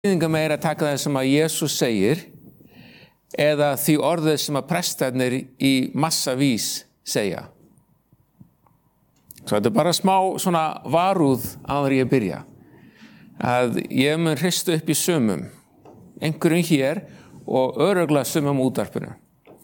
þýðingar meira að taka það sem að Jesús segir eða því orðið sem að prestarnir í massavís segja. Svo þetta bara smá svona varúð áður ég byrja. Að ég mun hristu upp í sumum, einhverjum hér og örugglega sumum útvarpinu.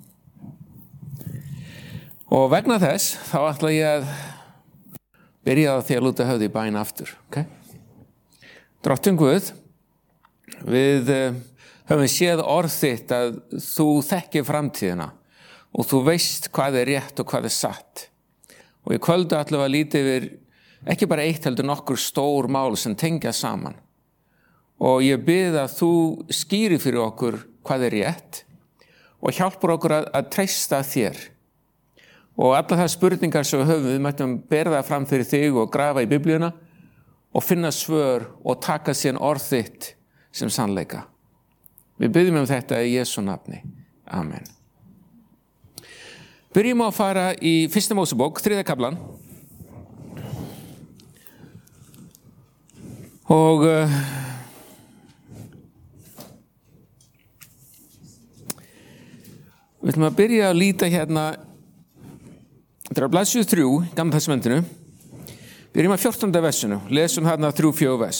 Og vegna þess þá ætla ég að byrja á því að lúta höfði í bæn aftur. Okay? Drottinn Guð, við höfum séð orð þitt að þú þekkir framtíðina og þú veist hvað er rétt og hvað er satt. Og í kvöldu ætlum við að líta yfir ekki bara eitt heldur nokkur stór mál sem tengja saman. Og ég bið að þú skýri fyrir okkur hvað er rétt og hjálpar okkur að treysta þér. Og alla það spurningar sem við höfum, við mættum bera það fram fyrir þig og grafa í Biblíuna og finna svör og taka síðan orð þitt sem sannleika. Við biðjum þetta í Jesú nafni. Amen. Byrjum að fara í 1. Mósebók, 3. kaflan. Og við ætlum að byrja að líta hérna. Þetta er á blaðsíðu 3, Gamla testamentinu. Byrjum að 14. versinu, lesum þarna 3-4 vers.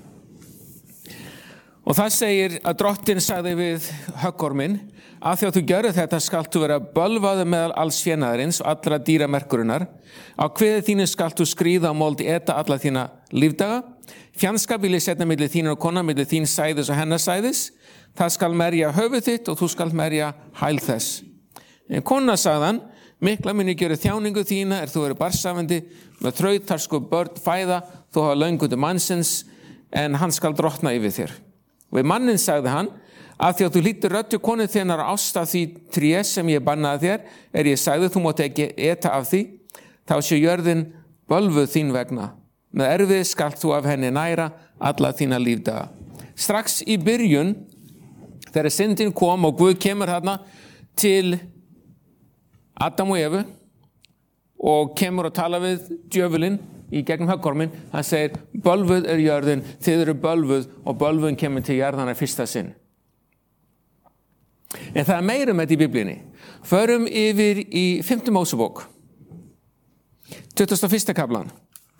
Og það segir að Drottinn sagði við höggorminn, að því að þú gjörðu þetta skalt þú vera bölvaður meðal alls fénaðarins og allra dýramerkurinnar. Á kviði þínu skalt þú skríða á mold eta alla þína lífdaga. Fjandskap vil ég setja milli þín og kona, milli þín sæðis og hennar sæðis. Það skal merja höfuð þitt og þú skalt merja hæl þess. En kona sagðan, mikla muni gjöru þjáningu þína þú eru barnsafandi, með þrautar sko börn fæða, þú hafa löngundi mannsins, en hann skal drottna yfir þér. Og við mannin sagði hann, að því að þú hlýtur röddu konu þinnar ást af því tré sem ég bannaði þér, ég sagði þú mátt ekki eta af því, þá sé jörðin bölvuð þín vegna. Með erfið skalt þú af henni næra alla þína lífdaga. Strax í byrjun, þegar syndin kom og Guð kemur þarna til Adam og Evu og kemur og tala við djöfulinn í gegnum höggorminn. Hann segir, bölvuð er jörðin, þið eru bölvuð og bölvun kemur til jarðana fyrsta sinn. En það er meira með þetta í Biblíunni. Förum yfir í 5. Mósebók, 21. kaflan.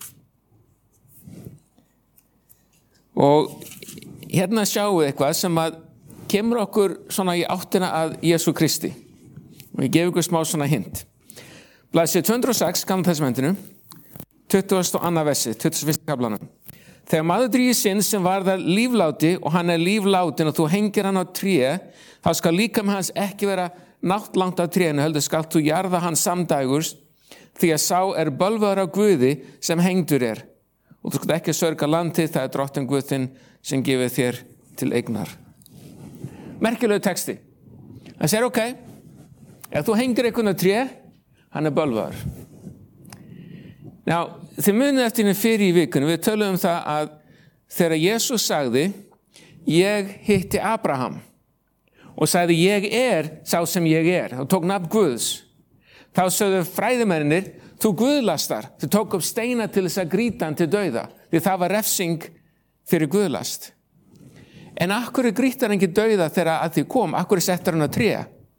Og hérna sjáum við eitthvað sem að kemur okkur svona í áttina að Jesú Kristi. Og ég gef ykkur smá svona hint. Blaðsíðu 206, Gamla testamentinu, 22. versi, 21. kaflanum. Þegar maður drýgir sinn sem varðar lífláti og hann er líflátin og þú hengir hann á tré, þá skal líkami hans ekki vera nátt langt á trénu, heldur skalt þú jarða hann samdægurs, því að sá er bölvaður á Guði sem hengdur er. Og þú skalt ekki sörga landið, það er Drottinn Guð þinn sem gefur þér til eignar. Merkilegu texti. Það segir, ok, ef þú hengir einhvern á tré, hann er bölvaður. Já, þið munið eftir henni fyrir í vikunum, við tölum það að þegar Jesús sagði, ég hitti Abraham og sagði, ég er sá sem ég er, og tók nafn Guðs. Þá sögðu fræðimennir, þú guðlastar, þú tók upp steina til þess að grýta hann til dauða, því það var refsing fyrir guðlast. En akkur grýtar hann ekki dauða þegar að því kom, akkur settar hann á tré?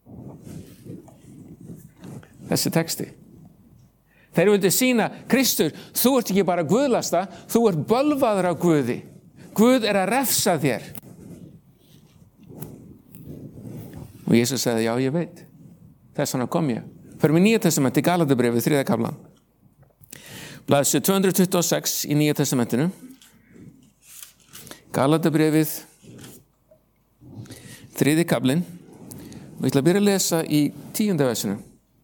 Þessi texti. Þeir vildu sína, Kristur, þú ert ekki bara guðlasta, þú ert bölvaður á Guði. Guð er að refsa þér. Og Jesús sagði, já, ég veit. Þess vegna kom ég. Förum í Nýja testamenti, Galatabréfið, 3. kaflan. Blaðsíðu 226 í Nýja testamentinu. Galatabréfið, 3. kaflinn. Og ég ætla að byrja að lesa í 10. versinu.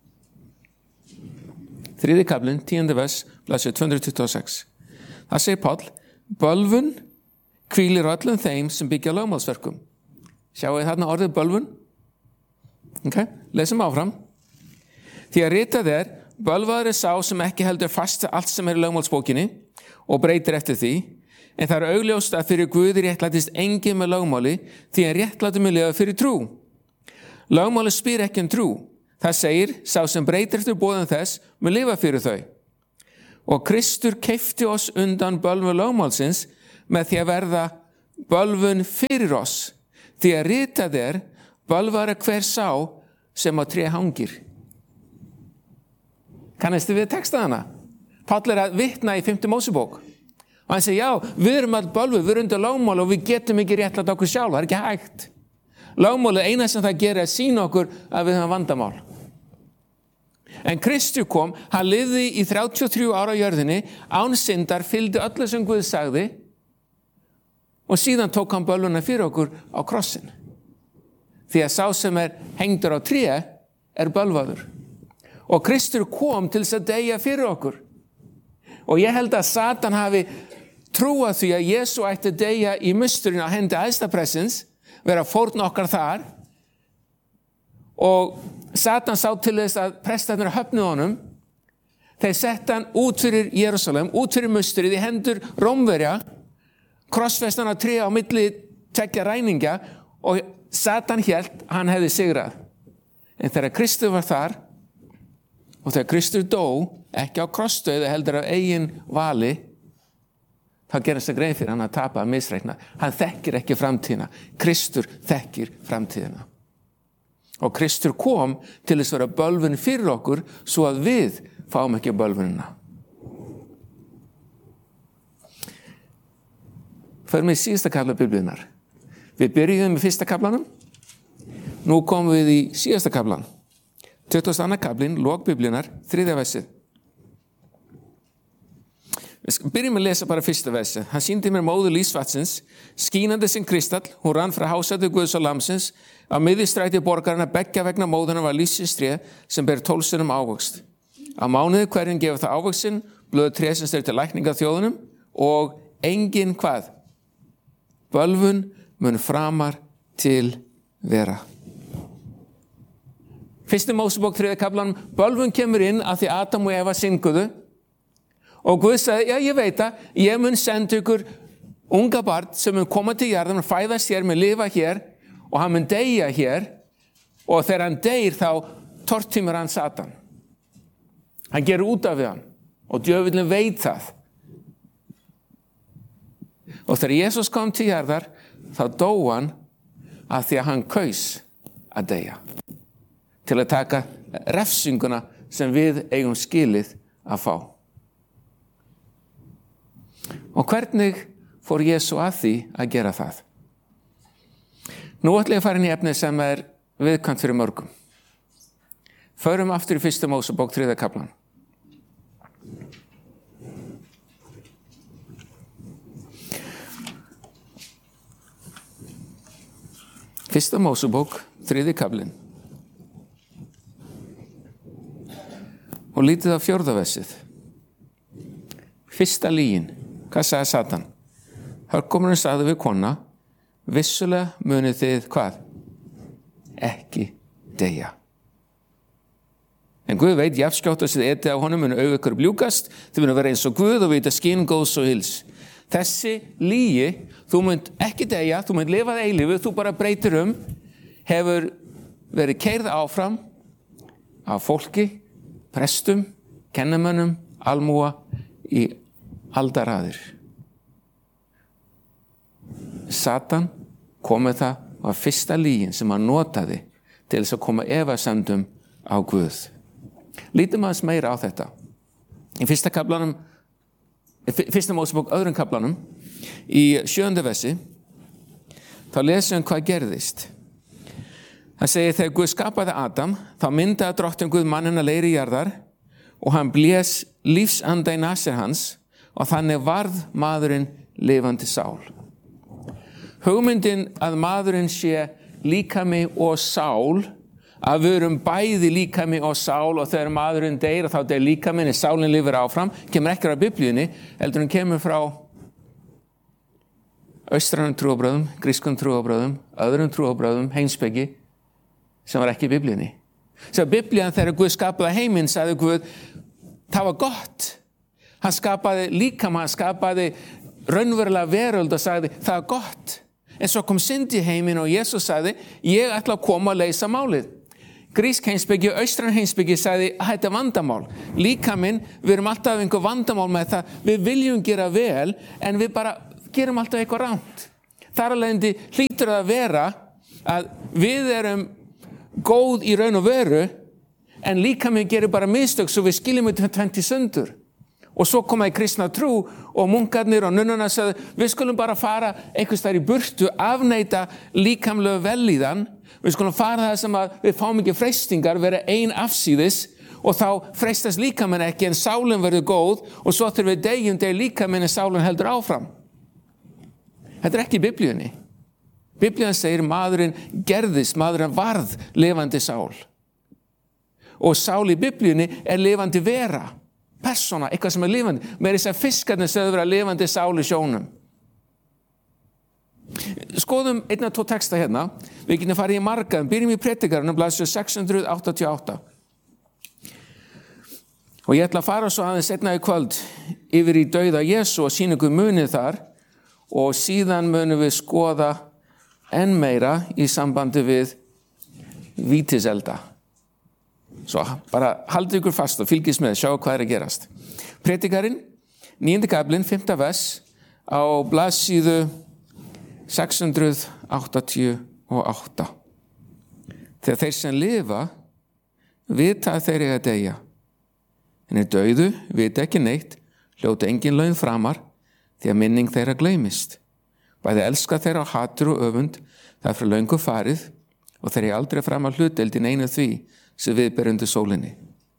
3. kaflinn, 10. vers, blaðsíðu 226. Það segir Páll, bölvun hvílir á öllum þeim sem byggja lögmálsverkum. Sjáu þið þarna orðið bölvun? Ok, lesum áfram. Því að ritað er, bölvaður er sá sem ekki heldur fast allt sem er í lögmálsbókinni og breytir eftir því, en það er augljóst að fyrir Guði réttlætist enginn með lögmáli, því að réttlætum er lifað fyrir trú. Lögmáli spyr ekki trú. Það segir, sá sem breytir eftir boðum þess, mun lifa fyrir þau. Og Kristur keypti oss undan bölvu lögmálsins með því að verða bölvun fyrir oss, því að ritað bölvar hver sá sem á tré hangir. Kannastu við textaðana? Páll að vitna í 5. Mósebók. Og hann segir, já, við erum all bölvuð, við erum undir lögmál og við getum ekki réttlætt okkur sjálf, það ekki hægt. Lögmálið eina sem það gerir að sýna okkur að við höfum vandamál. En Kristur kom, hann lifði í 33 ára á jörðinni, án syndar, fylgdi öllu sem Guð sagði og síðan tók hann bölvuna fyrir okkur á krossin. Því að sá sem hengdur á tré bölvaður. Og Kristur kom til þess að deyja fyrir okkur. Og ég held að Satan hafi trúað því að Jesú ætti að deyja í musturinn á hendi æðstaprestins, vera fórn okkar þar, og Satan sá til þess að prestarnir höfnuðu honum. Þeir sett hann út fyrir Jerúsalem, út fyrir musturinn í hendur Rómverja, krossfest hann á tré á milli tveggja ræningja og Satan hélt hann hefði sigrað. En þegar Kristur var þar og þegar Kristur dó, ekki á krossdauða heldur af eigin vali, þá gerðist það grein fyrir hann að tapa, að misreikna. Hann þekkir ekki framtíðina. Kristur þekkir framtíðina. Og Kristur kom til þess að vera bölvun fyrir okkur svo að við fáum ekki bölvunina. Förum við í síðasta kafla Biblíunnar. Við byrjuðum í fyrsta kaflanum. Nú komum við í síðasta kaflan. 22. kaflinn, lok Biblíunnar, 3. versið. Við byrjum að lesa bara fyrsta versið. Hann sýndi mér móður lífsvatsins, skínandi sem kristall, hún rann frá hásæti Guðs og lamsins, á miðjustræti borgarinnar beggja vegna móðurinnar var lífsins tré sem ber 12 sinnum ávöxt. Á mánuði hverjum gefur það ávöxtinn, blöð tré sem styrir til lækninga þjóðunum og engin hvað? Bölvun mun framar til vera. 1. Mósebók 3. kaflan, bölvun kemur inn af því Adam og Eva synguðu og Guð sagði, já ég veit að ég mun senda ykkur unga barn sem mun koma til jarðar, fæðast hér, mun lifa hér og hann mun deyja hér og þegar hann deyr þá tortímir hann Satan. Hann gerir út af við hann og djöfullinn veit það. Og þegar Jesús kom til jarðar þá dó hann af því að hann kaus að deyja. Til að taka refsinguna sem við eigum skilið að fá. Og hvernig fór Jesú að því að gera það? Nú ætla ég að fara inn í efnið sem viðkvæmt fyrir mörgum. Förum aftur í 1. Mósebók 3. kaflan. Fyrsta Mósebók 3. kaflinn. Og lítið á 4. versið. Fyrsta lygin. Hvað sagði Satan? Hörgómurinn sagði við kona, vissulega munið þið hvað? Ekki deyja. En Guð veit, jafnskjótt að þið etið af honum munu augu ykkur bljúkast, þið munu vera eins og Guð og vita skyn góðs og ills. Þessi lygi, þú munt ekki deyja, þú munt lifað eilífu, þú bara breytir hefur verið keyrð áfram af fólki, prestum, kennamönnum, almúa í aldaraðir. Satan kom með það var fyrsta lygin sem hann notaði til þess að koma efasemdum á Guð. Lítum aðeins meira á þetta. Í fyrsta kaflanum, fyrsta Mósebók 2. kaflanum, í 7. versi, þá lesum hvað gerðist. Það segir þegar Guð skapaði Adam, þá myndaði drottinn Guð manninn að leiri jarðar og hann blés lífsanda í nasir hans og þannig varð maðurinn lifandi sál. Hugmyndin að maðurinn sé líkami og sál, að við erum bæði líkami og sál og þegar maðurinn deyr og þá deyr líkaminn, sálinn lifir áfram, kemur ekki á Biblíunni, heldur hann kemur frá austrænum trúarbrögðum, grískum trúarbrögðum, öðrum trúarbrögðum, heimspeki, sem var ekki í Biblíunni. Svo Biblían þegar Guð skapaði heiminn, sagði Guð, það var gott. Hann skapaði líkama, hann skapaði raunverulega veröld og sagði, það er gott. En svo kom synd í heiminn og Jesús sagði, ég ætla að koma og leysa málið. Grísk heimspeki og austræn heimspeki sagði, þetta er vandamál. Líkaminn, við erum alltaf einhver vandamál með það, við viljum gera vel, en við bara gerum alltaf eitthvað rangt. Þar af leiðandi hlýtur það að vera að við erum góð í raun og veru, en líkaminn gerir bara mistök svo við skiljum þetta 20 sundur. Og svo komaði kristna trú og munkarnir og nunnuna sagði, við skulum bara fara einhvers þar í burtu, afneita líkamlegu vellíðan, við skulum fara það sem að við fáum ekki freistingar, vera ein afsíðis og þá freistast líkaminn ekki en sálinn verður góð og svo þegar við deyjum líkaminn en sálinn heldur áfram. Þetta er ekki í Biblíunni. Biblían segir maðurinn gerðist, maðurinn varð lifandi sál. Og sál í Biblíunni er lifandi vera. Persóna, eitthvað sem er lifandi. Með þess að fiskarnir sögðu vera lifandi sál í sjónum. Skoðum 1 og 2 texta hérna. Við getum farið í marga. Byrjum í Predikarinn, blaðsíðu 688. Og ég ætla að fara svo aðeins seinna í kvöld yfir í dauða Jesú og sýna ykkur munið þar. Og síðan munum við skoða enn meira í sambandi við vítiselda. Svo bara haldið ykkur fast og fylgist með, sjá hvað er að gerast. Predikarinn, 9. kaplinn, 5. vers á blaðsíðu 688. Þegar þeir sem lifa, vita að þeir eiga að deyja. En er dauðu, vita ekki neitt, hljóta engin laun framar, því að minning þeirra gleymist. Bæði elska þeirra á hatur og öfund, það er frá löngu farið, og þeir eiga aldrei fram að hlutdeild í neinu því, sem við ber undir sólinni.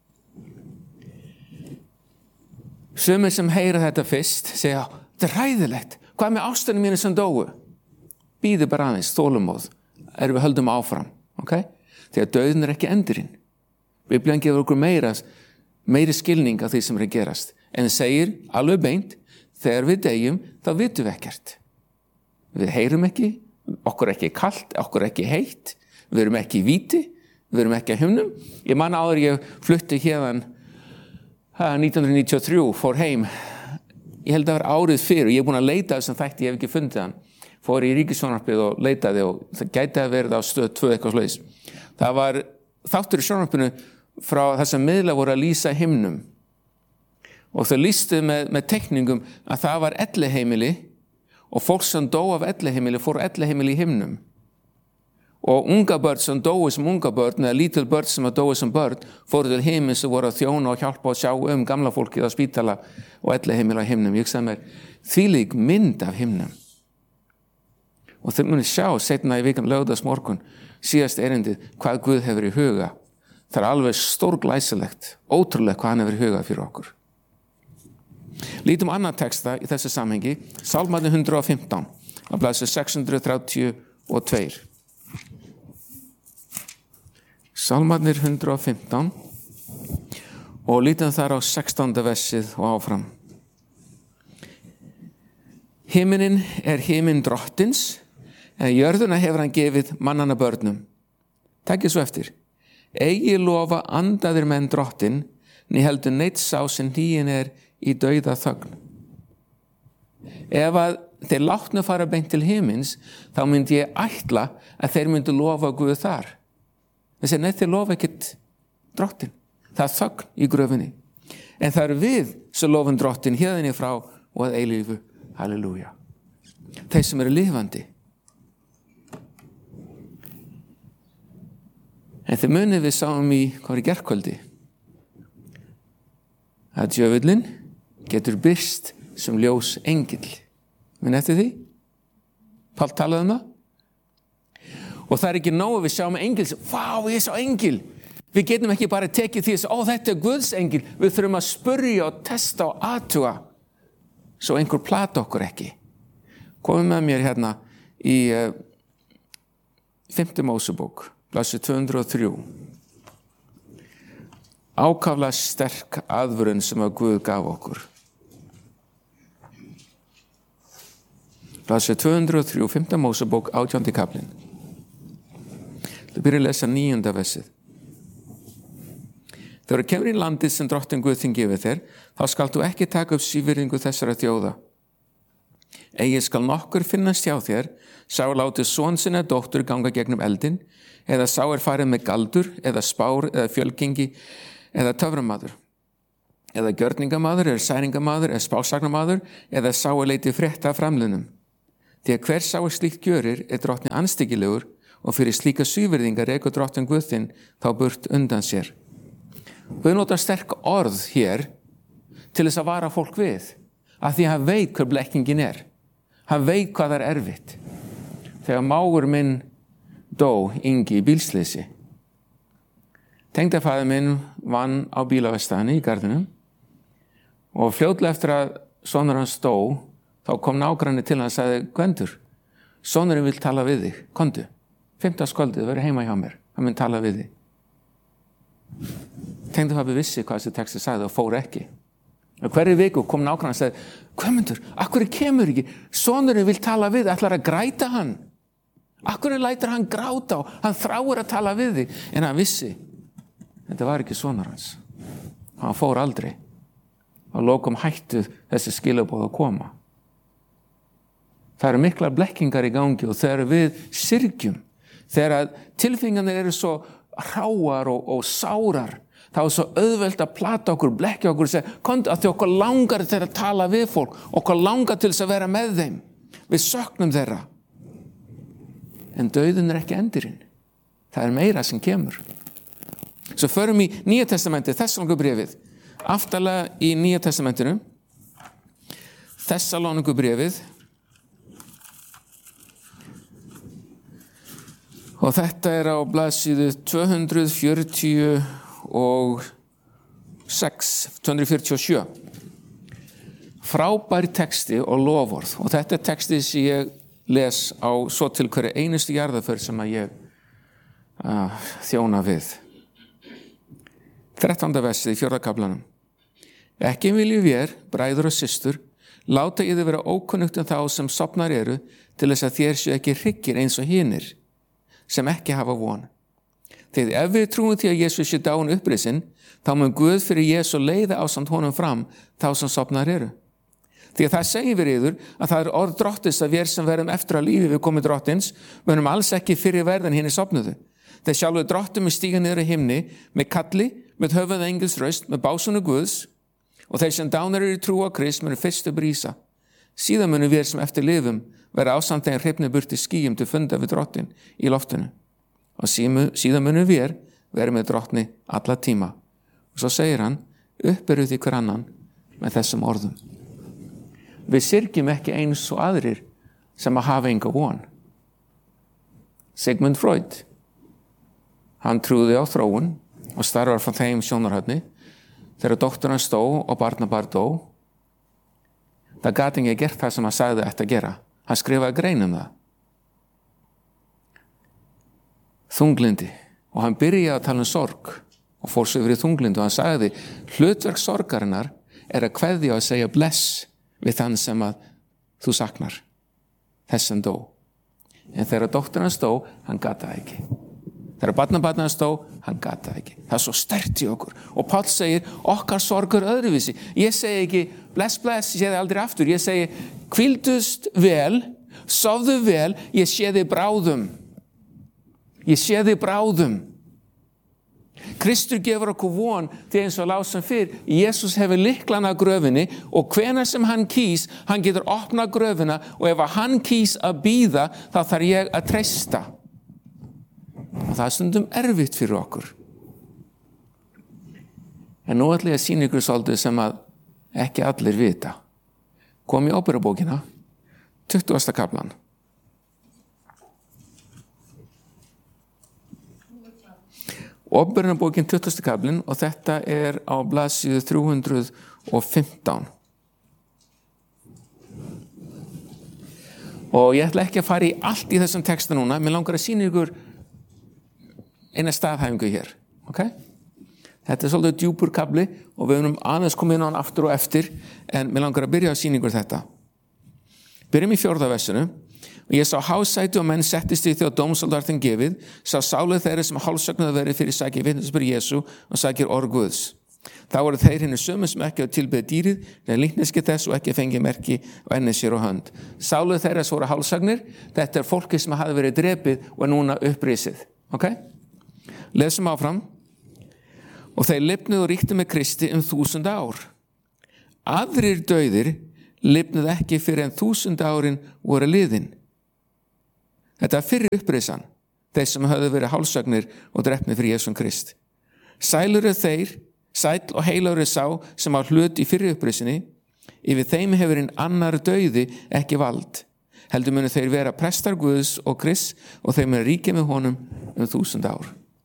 Sumir sem heyra þetta fyrst segja, þetta er hræðilegt, hvað með ástunum mínu sem dóu? Bíðu bara aðeins, þolumóð, við höldum áfram, ok? Því að dauðin er ekki endurinn. Biblían gefur okkur meiri skilning af því sem er að gerast, en segir alveg beint, þegar við deyjum, þá vitum við ekkert. Við heyrum ekki, okkur er ekki kalt, okkur er ekki heitt, við erum ekki í víti, við erum ekki að himnum. Ég man áður ég flutti hérðan 1993, fór heim. Ég held að það var árið fyrir og ég er búin að leita þessum þætti, ég hef ekki fundið hann. Fór í Ríkissjónvarpið og leitaði og það gæti að verið á stöð 2 eitthvað svoleiðis. Það var þáttur í sjónvarpinu frá þessum miðla voru að lýsa himnum. Og þau lýstu með teikningum að það var elliheimili og fólk sem dó af elliheimili fór elliheimili í himnum. Og unga börn sem dói sem unga börn, eða lítil börn sem dói sem börn, fóru til himins og voru að þjóna og hjálpa og sjá gamla fólkið á spítala og elliheimili á himnum. Ég sagði mér, þvílík mynd af himnum. Og þeir muni sjá, seinna í vikan laugardagsmorgun, síðast erindið, hvað Guð hefur í huga. Það er alveg stórglæsilegt, ótrúlega hvað hann hefur í huga fyrir okkur. Lítum annan texta í þessu samhengi, Sálmarnir 115, á blaðsíðu 632. Sálmarnir 115 og lítum þar á 16. versið og áfram. Himinin er himin drottins, en jörðuna hefur hann gefið mannanna börnum. Takkið svo eftir. Eigi lofa andaðir menn drottin, né heldur neitt sá sem hníin er í dauða þögn. Ef að þeir látnu fara beint til himins, þá myndi ég ætla að þeir myndi lofa Guð þar. Þessi neitt þeir lofa ekkert drottin. Það er þögn í gröfinni. En það er við sem lofum drottin hérðinni frá og að eilífu. Halleluja. Þeir sem eru lifandi. En þeir munið við sáum í gærkvöldi að djöfullinn getur birst sem ljós engill. Minn eftir því? Pál talaði um það? Og það er ekki nóg að við sjáum engil sem, vá, ég sá engil. Við getum ekki bara tekið því að þetta er Guðs engil. Við þurfum að spurja og testa og athuga svo einhver plata okkur ekki. Komum með mér hérna í 5. Mósebók, blaðsíðu 203. Ákaflega sterk aðvörun sem að Guð gaf okkur. Blaðsíðu 203, 5. Mósebók, 18. kaplinn. Þú byrja að lesa 9. versið. Þegar þú kemur í landið sem drottin Guð þinn gefur þér, þá skalt þú ekki taka upp sívirðingu þessara þjóða. Eigi skal nokkur finnast hjá þér, sá láti son sinna dóttur ganga gegnum eldin, eða sá farið með galdur, eða spár, eða fjölgengi, eða töframaður, eða gjörningamaður, eða særingamaður, eða spásagnamaður, eða sá leiti frétta af framliðnum. því að hver sá slíkt gjörir drottni anstíkilegur og fyrir slíka svívirðingar rekur drottinn Guð þinn þá burt undan sér. Guð notar sterk orð hér til þess að vara fólk við, af því að hann veit hver blekkingin er. Hann veit hvað það er erfitt. Þegar mágur minn dó, Ingi, í bílsleysi, tengdafaðir minn vann á bílaverkstæðinu í Garðinum og fljótlega eftir að sonur hans dó, þá kom nágranni til hann og sagði: Gvendur, sonurinn vil tala við þig, komdu, 15 skvöldið, verið heima hjá mér, hann mun tala við þig. Tengdafaðir vissi hvað þessi texti sagði og fór ekki. Og hverju viku kom nágranni og sagði: Gvendur, akkur kemur ekki, sonurinn vil tala við þig, ætlar að græta hann, akkur lætur hann gráta og hann þráir að tala við þig. En hann vissi, þetta var ekki sonur hans, hann fór aldrei. Að lokum hættu þessi skilaboð að koma. Það eru miklar blekkingar í gangi og þegar við syrgjum, þegar tilfinningarnir eru svo hráar og sárar, þá er svo auðvelt að plata okkur, blekkja okkur og segja: komdu, að því okkur langar til að tala við fólk, okkur langar til þess að vera með þeim, við söknum þeirra. En dauðin er ekki endurinn, það er meira sem kemur. Svo förum í Nýja testamenti, Þessalóníkubréfið, aftarlega í Nýja testamentinu, Þessalóníkubréfið, og þetta er á blaðsíðu 247. Frábær texti og loforð, og þetta er texti sem ég les á svo til hverju einustu jarðarför sem að ég þjóna við. 13. versið í 4. kaflanum. Ekki viljum vér, bræður og systur, láta yður vera ókunnugt þá sem sofnar eru, til þess að þér séu ekki hryggir eins og hinir, sem ekki hafa von. Þegar ef við trúum því að Jesús sé dáinn upprisinn, þá mun Guð fyrir Jesú leiða ásamt honum fram þá sem sofnar eru. Því að það segir við yður að það er orð drottins að vér sem verðum eftir að lífi við komi drottins, munum alls ekki fyrir verðan hinni sofnuðu. Þeir sjálfur drottum í stíga niður á himni með kalli, með höfuð engils raust, með básunu Guðs, og þeir sem dánar eru í trú á Krist munu fyrstu brísa. Síðan munu við sem eftir lifum vera ásamt þegar hrifni burt í skýjum til funda við drottin í loftinu. Og síðan munu við vera með drottni alla tíma. Og svo segir hann: uppberuð því hver annan með þessum orðum. Við syrgjum ekki eins og aðrir sem að hafa enga von. Sigmund Freud, hann trúði á þróun og starfar frá þeim sjónarhorni. Þegar dóttir hans dó og barnabarn dó, það gat ekki gert það sem hann sagði ætti að gera. Hann skrifaði grein það. Þunglindi. Og hann byrjaði að tala sorg og fór svo yfir í þunglindi og hann sagði: hlutverk sorgarinnar er að kveðja og að segja bless við þann sem að þú saknar, þess sem dó. En þegar dóttir hans dó, hann gat það ekki. Þegar barnabarn hans dó, hann gat það ekki. Það er svo sterkt í okkur. Og Páll segir: okkar sorgur öðruvísi. Ég segi ekki bless, bless, ég sé þig aldrei aftur. Ég segi: hvíldust vel, sofðu vel, ég sé þig bráðum. Ég sé þig bráðum. Kristur gefur okkur von, því eins og lásum fyrr, Jesús hefur lyklana að gröfinni og hvenær sem hann kýs, hann getur opnað gröfina, og ef hann kýs að bíða, þá þarf ég að treysta. Og það er stundum erfitt fyrir okkur. En nú ætla ég að sýna ykkur svolítið sem að ekki allir vita. Kom í Óperubókina, 20. kaflan. Óperubókin 20. kaflin, og þetta er á blaðsíðu 315. Og ég ætla ekki að fara í allt í þessum texta núna, mér langar að sýna ykkur eina staðhæfingu hér, ok? Þetta er svolítið djúpur kafli og við höfum aðeins komið inn á hann aftur og eftir, en mér langar að byrja að sýna ykkur þetta. Byrjum í 4. versinu. Og ég sá hásæti og menn settist í þegar dómsaldvartin gefið, sá sálið þeirra sem hálfsögnuðu verið fyrir sakir vitnisburð Jesú og sakir orð Guðs. Þá voru þeir hinir sömu sem ekki að tilbeða dýrið, en líkneski þess og ekki fengi merki og enni sér á hönd. Sálið þeirra sem voru hálfsögnir, þetta er fólki sem hafi verið drepið og er núna upprisið. Ok? Lesum áfram. Og þeir lifnuðu og ríktu með Kristi 1000 ár. Aðrir dauðir lifnuðu ekki fyrir en 1000 árin voru liðin. Þetta fyrri upprisan, þeir sem höfðu verið hálsögnir og drepnir fyrir Jesum Krist. Sæl og heilagur sá sem á hlut í fyrri upprisinni, yfir þeim hefur hinn annar dauði ekki vald. Heldur munu þeir vera prestar Guðs og Krists og þeir munu ríkja með honum 1000 ár.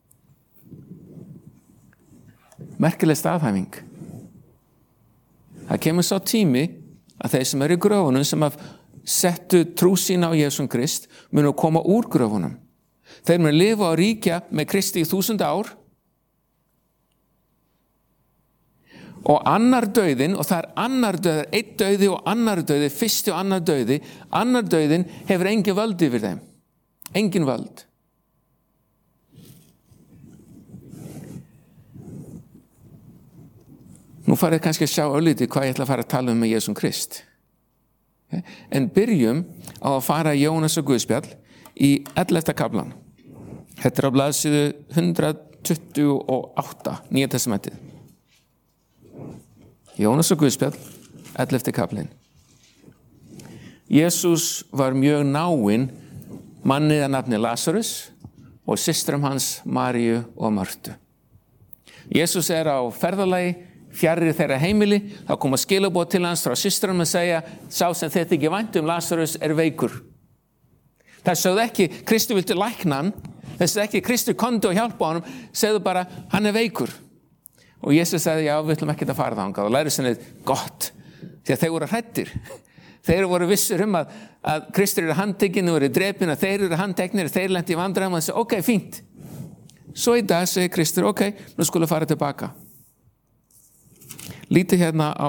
Merkileg staðhæfing. Það kemur sá tími að þeir sem eru í gröfunum sem settu trú sína á Jesum Krist munu koma úr gröfunum. Þeir munu lifa og ríkja með Kristi í 1000 ár og annar dauðin, og það er annar dauður, einn dauði og annar dauði, fyrsti og annar dauðin hefur engin völd yfir þeim. Engin völd. Nú farið kannski að sjá örlítið hvað ég ætla að fara að tala með Jesum Krist. En byrjum á að fara í Jónas og Guðspjall í 11. kaflan. Þetta er á blaðsíðu 128, Nýja testamentið. Jónas og Guðspjall, 11. kaflinn. Jesús var mjög náinn manni að nafni Lasarus og systrum hans Maríu og Mörtu. Jesús er á ferðalagi fjarri þeirra heimili, þá koma skilaboð til hans frá systrum að segja, sá sem þið þykir vænt Lasarus er veikur. Það sögðu ekki, Kristi viltu lækna hann, það sögðu ekki, Kristi komdu og hjálpa honum, segðu bara, hann er veikur. Og Jesús sagði, já, við ætlum ekki að fara þangað og lærisveinarnir, gott, því að þeir voru hræddir. Þeir voru vissir að Kristur eru handtekinn og eru drepin, að þeir eru handteknir, þeir lentu í vandræðum og þessi, ok, fínt. Svo í dag segir Kristur, ok, nú skulum fara tilbaka. Lítið hérna á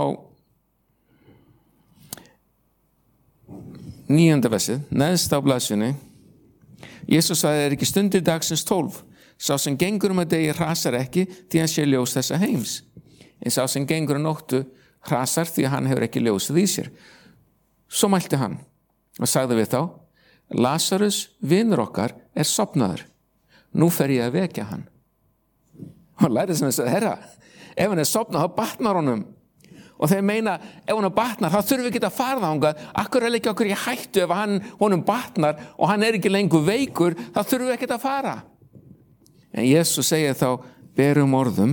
9. versið, neðst á blaðsjunni. Jesús sagði, er ekki stundir dagsins 12. Sá sem gengur að degi hrasar ekki því hann sé ljós þessa heims. En sá sem gengur að nóttu hrasar því hann hefur ekki ljósið í sér. Svo mælti hann og sagði við þá, Lasarus, vinur okkar, er sofnaður. Nú fer ég að vekja hann. Og lærið sem þess að, herra, ef hann er sofnað, þá batnar honum. Og þeir meina, ef hann batnar, þá þurfum við ekki að fara þangað. Akkur er ekki okkur í hættu ef honum batnar og hann er ekki lengur veikur, þá þurfum við ekki að fara. En Jesús segir þá berum orðum,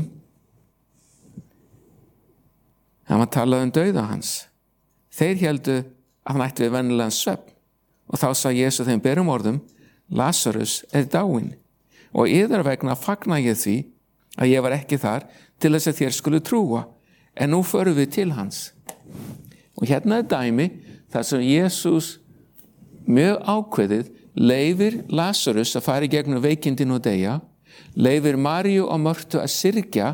hann var talað dauða hans. Þeir héldu að hann ætti við venjulegan svefn og þá sa Jesús þeim berum orðum, Lasarus er dáinn og yðar vegna fagna ég því að ég var ekki þar til þess að þér skulu trúa, en nú förum við til hans. Og hérna er dæmi þar sem Jesús mjög ákveðið leyfir Lasarus að fara í gegnum veikindin og deyja, leyfir Maríu og Mörtu að syrgja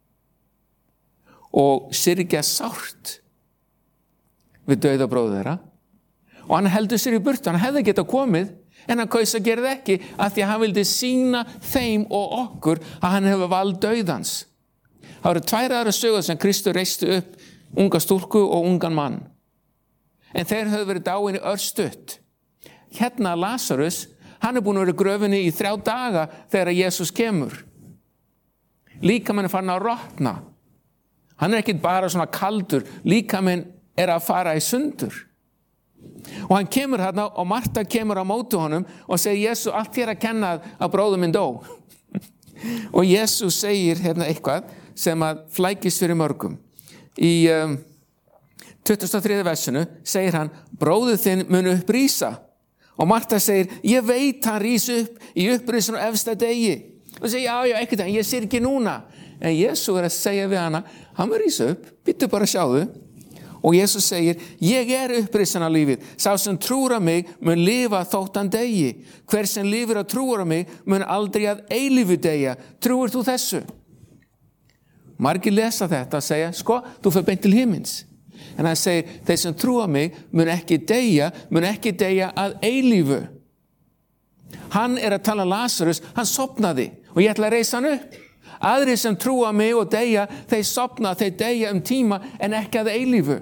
og syrgja sárt við dauða bróður þeirra og hann heldur sér í burtu, hann hefði getað komið en hann kaus að gera það ekki af því að hann vildi sýna þeim og okkur að hann hefur vald dauðans. Það eru 2 aðrar sögur sem Kristur reisti upp unga stúlku og ungan mann en þeir höfðu verið dáin í örstutt. Hérna Lasarus, hann er búin að vera í gröfinni í 3 daga þegar Jesús kemur. Líkaminn er farin að rotna. Hann er ekki bara svona kaldur, líkaminn er að fara í sundur. Og hann kemur hérna og Marta kemur á móti honum og segir, Jesús, allt þér að kenna að bróður minn dó. Og Jesús segir hérna eitthvað sem að flækist fyrir mörgum. Í 23. versinu segir hann, bróður þinn mun upprísa. Og Marta segir, ég veit hann rís upp í upprisun á efsta degi. Og segir, já, ekkert, ég sér ekki núna. En Jesús er að segja við hana, hann mun rísa upp, býttu bara að sjáðu. Og Jesús segir, ég er upprisun á lífið. Sá sem trúir á mig mun lifa þótt hann degi. Hver sem lifir að trúir á mig mun aldrei að eilífu deyja. Trúir þú þessu? Margir lesa þetta og segja, sko, þú fer beint til himins. En hann segir, þeir sem trúa mig mun ekki deyja að eilífu. Hann er að tala Lasarus, hann sofnaði og ég ætla að reisa hann upp. Aðrir sem trúa mig og deyja, þeir sofna, þeir deyja tíma en ekki að eilífu.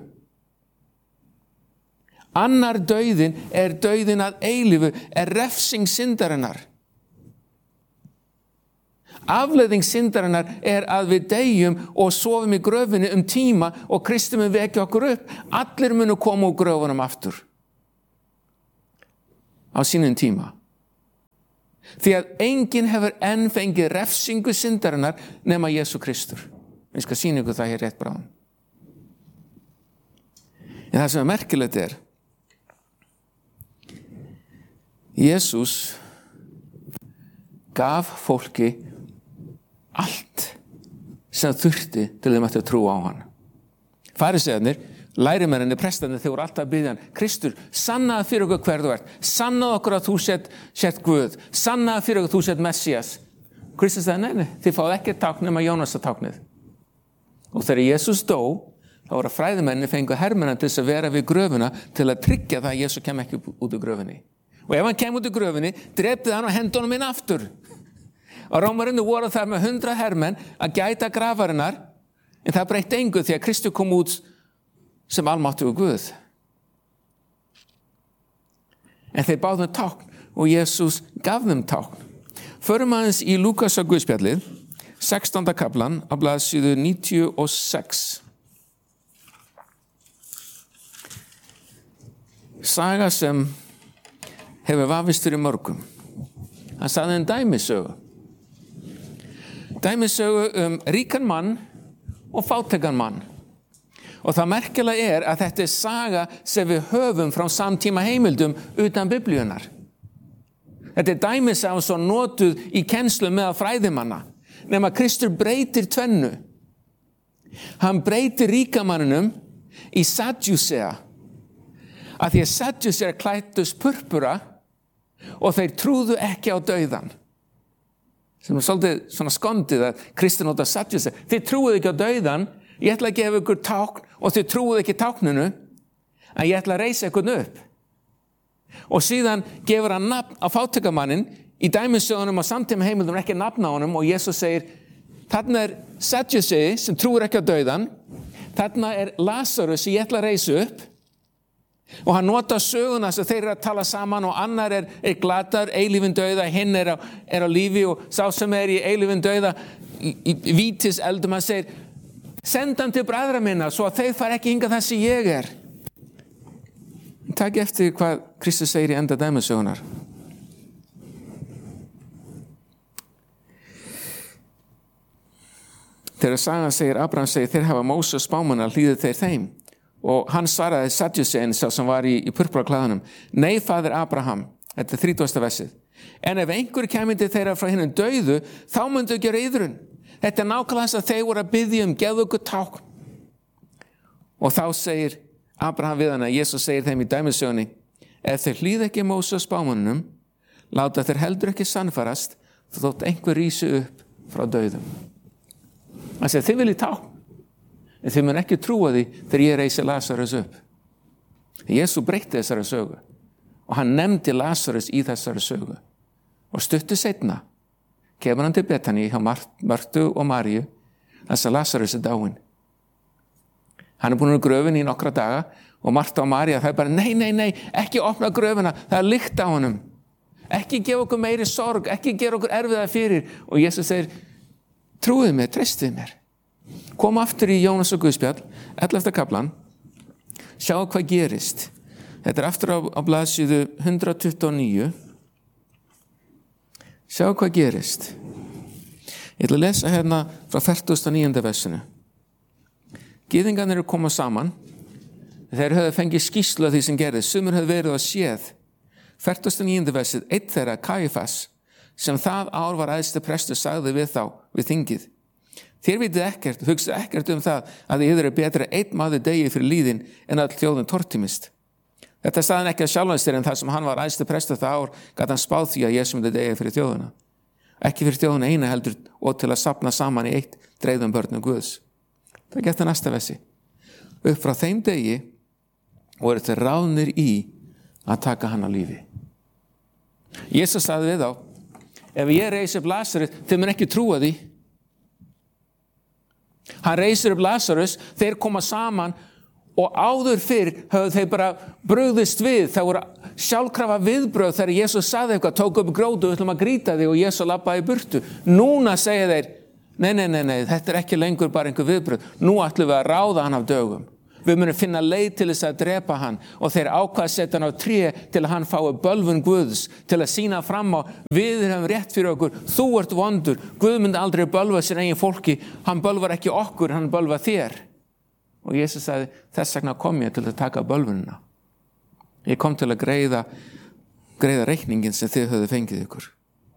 Annar dauðin er dauðin að eilífu, er refsing syndarinnar. Afleiðing syndarinnar er að við deyjum og sofum í gröfinni tíma og Kristur mun vekja okkur upp. Allir munu koma úr gröfunum aftur á sínum tíma. Því að enginn hefur enn fengið refsingu syndarinnar nema Jesú Kristur. Ég skal sýna ykkur það hér rétt bráðum. En það sem er merkilegt er, Jesús gaf fólki allt sem þurfti til þeim að trúa á hann. Farisearnir, lærimennirnir, prestarnir, þeir voru alltaf að biðja hann, Kristur, sannaðu fyrir okkur hver þú ert, sannaðu okkur að þú sett Guð, sannaðu fyrir okkur að þú sett Messias. Kristur sagði, nei, þið fáðu ekki tákn nema Jónasar táknið. Og þegar Jesús dó, þá voru fræðimennir fengu hermennar til þess að vera við gröfuna til að tryggja það að Jesús kem ekki út úr gröfinni. Og ef hann kem út úr gröfinni, drepið hann og hendi honum inn aftur. Og Rómararnir voru þar með 100 hermenn að gæta grafarinnar, en það breytti engu því að Kristur kom út sem almáttugur Guð. En þeir báðu þeim tákn og Jesús gaf þeim tákn. Förum aðeins í Lúkasar Guðspjallið, 16. kaplan, á blaðsíðu 96. Saga sem hefur vafist fyrir mörgum. Hann sagði dæmisögu. Dæmisögu ríkan mann og fátækan mann. Og það merkilega er að þetta er saga sem við höfum frá samtíma heimildum utan biblíunar. Þetta er dæmisaga svo notuð í kennslu meðal fræðimanna. Nema Kristur breytir tvennu. Hann breytir ríkamanninum í Sadducea. Að því að Sadducear klæddust purpura og þeir trúðu ekki á dauðan. Sem er svolítið svona skondið að Kristur nota Sadducear. Þið trúið ekki á dauðan, ég ætla að gefa ykkur tákn og þið trúið ekki tákninu, en ég ætla að reisa ykkur upp. Og síðan gefur hann nafn á fátækamannin í dæmisögunum og samtíma heimildum ekki nafn á honum og Jesús segir, þarna er Sadducei sem trúir ekki á dauðan, þarna er Lazarus sem ég ætla að reisa upp. Og hann nota söguna sem þeir eru að tala saman og annar er glatar, eilífinn dauða, hinn er á lífi og sá sem er í eilífinn dauða í vítis eldum, hann segir, send hann til bræðra minna svo að þeir fara ekki hingað þar sem ég er. Takk eftir hvað Kristus segir í enda dæmisögunar. Þegar sagan segir, Abraham segir, þeir hafa Móse spámanna, hlýðir þeir þeim. Og hann svaraði Sadducein sá sem var í purpuraklæðunum, nei, faðir Abraham, þetta er 30. versið, en ef einhver kemur til þeirra frá hinum dauðu, þá myndu gera iðrun. Þetta er nákvæmlega þess að þeir voru að biðja gefðu ykkur tákn. Og þá segir Abraham við hana, Jesús segir þeim í dæmisögunni, ef þeir hlýða ekki Móse spámanninum, láta þeir heldur ekki sannfærast, þótt einhver rísi upp frá dauðum. Hann segir, þið viljið tákn. En þið mun ekki trúa því þegar ég reisi Lazarus upp. Jesús breytti þessari sögu og hann nefndi Lazarus í þessari sögu. Og stuttu seinna kemur hann til Betani hjá Martu og Maríu þess að Lazarus er dáinn. Hann er búin að gröfin í nokkra daga og Marta og María það er bara nei, ekki opna gröfina, það er lykt á honum. Ekki gefa okkur meiri sorg, ekki gera okkur erfiða fyrir. Og Jesús segir, trúið mér, treystið mér. Kom aftur í Jónas og Guðspjall, 11. kaplan, sjáu hvað gerist. Þetta er aftur á blaðsíðu 129. Sjáu hvað gerist. Ég ætla að lesa hérna frá 49. versinu. Gyðingarnir eru koma saman. Þeir höfðu fengið skýrslu af því sem gerðist. Sumir höfðu verið að séð. 49. versið, einn þeirra, Kæfas, sem það ár var æðsti prestur, sagði við þá, við þingið. Þér vitið ekkert, hugsið ekkert það að þið eru betra einn maður degi fyrir líðin en all þjóðin tortímist. Þetta sagði hann ekki að sjálfan sér en það sem hann var æðsti prestur það ár gat hann spáð því að Jesús myndi degi fyrir þjóðina. Ekki fyrir þjóðina eina heldur og til að safna saman í eitt dreifðum börnum Guðs. Það geta næsta versi. Upp frá þeim degi voru þeir ráðnir í að taka hann á lífi. Jesús sagði við þá, ef ég reisi upp Lazarus, þið mun ekki trúa því. Hann reisir upp Lazarus, þeir koma saman og áður fyrr höfðu þeir bara brugðist við. Það voru sjálfkrafa viðbröð þegar Jesús sagði eitthvað, tók upp grótu, við ætlum að grýta þig og Jesús labbaði í burtu. Núna segja þeir, nei, þetta er ekki lengur bara einhver viðbröð. Nú ætlum við að ráða hann af dögum. Við munum finna leið til þess að drepa hann og þeir ákvað setja hann á tré til að hann fái bölvun Guðs, til að sýna fram á við höfum rétt fyrir okkur, þú ert vondur, Guð myndi aldrei bölva sér eigin fólki, hann bölvar ekki okkur, hann bölvar þér. Og Jesus sagði, þess vegna kom ég til að taka bölvunina. Ég kom til að greiða reikningin sem þið höfðu fengið ykkur.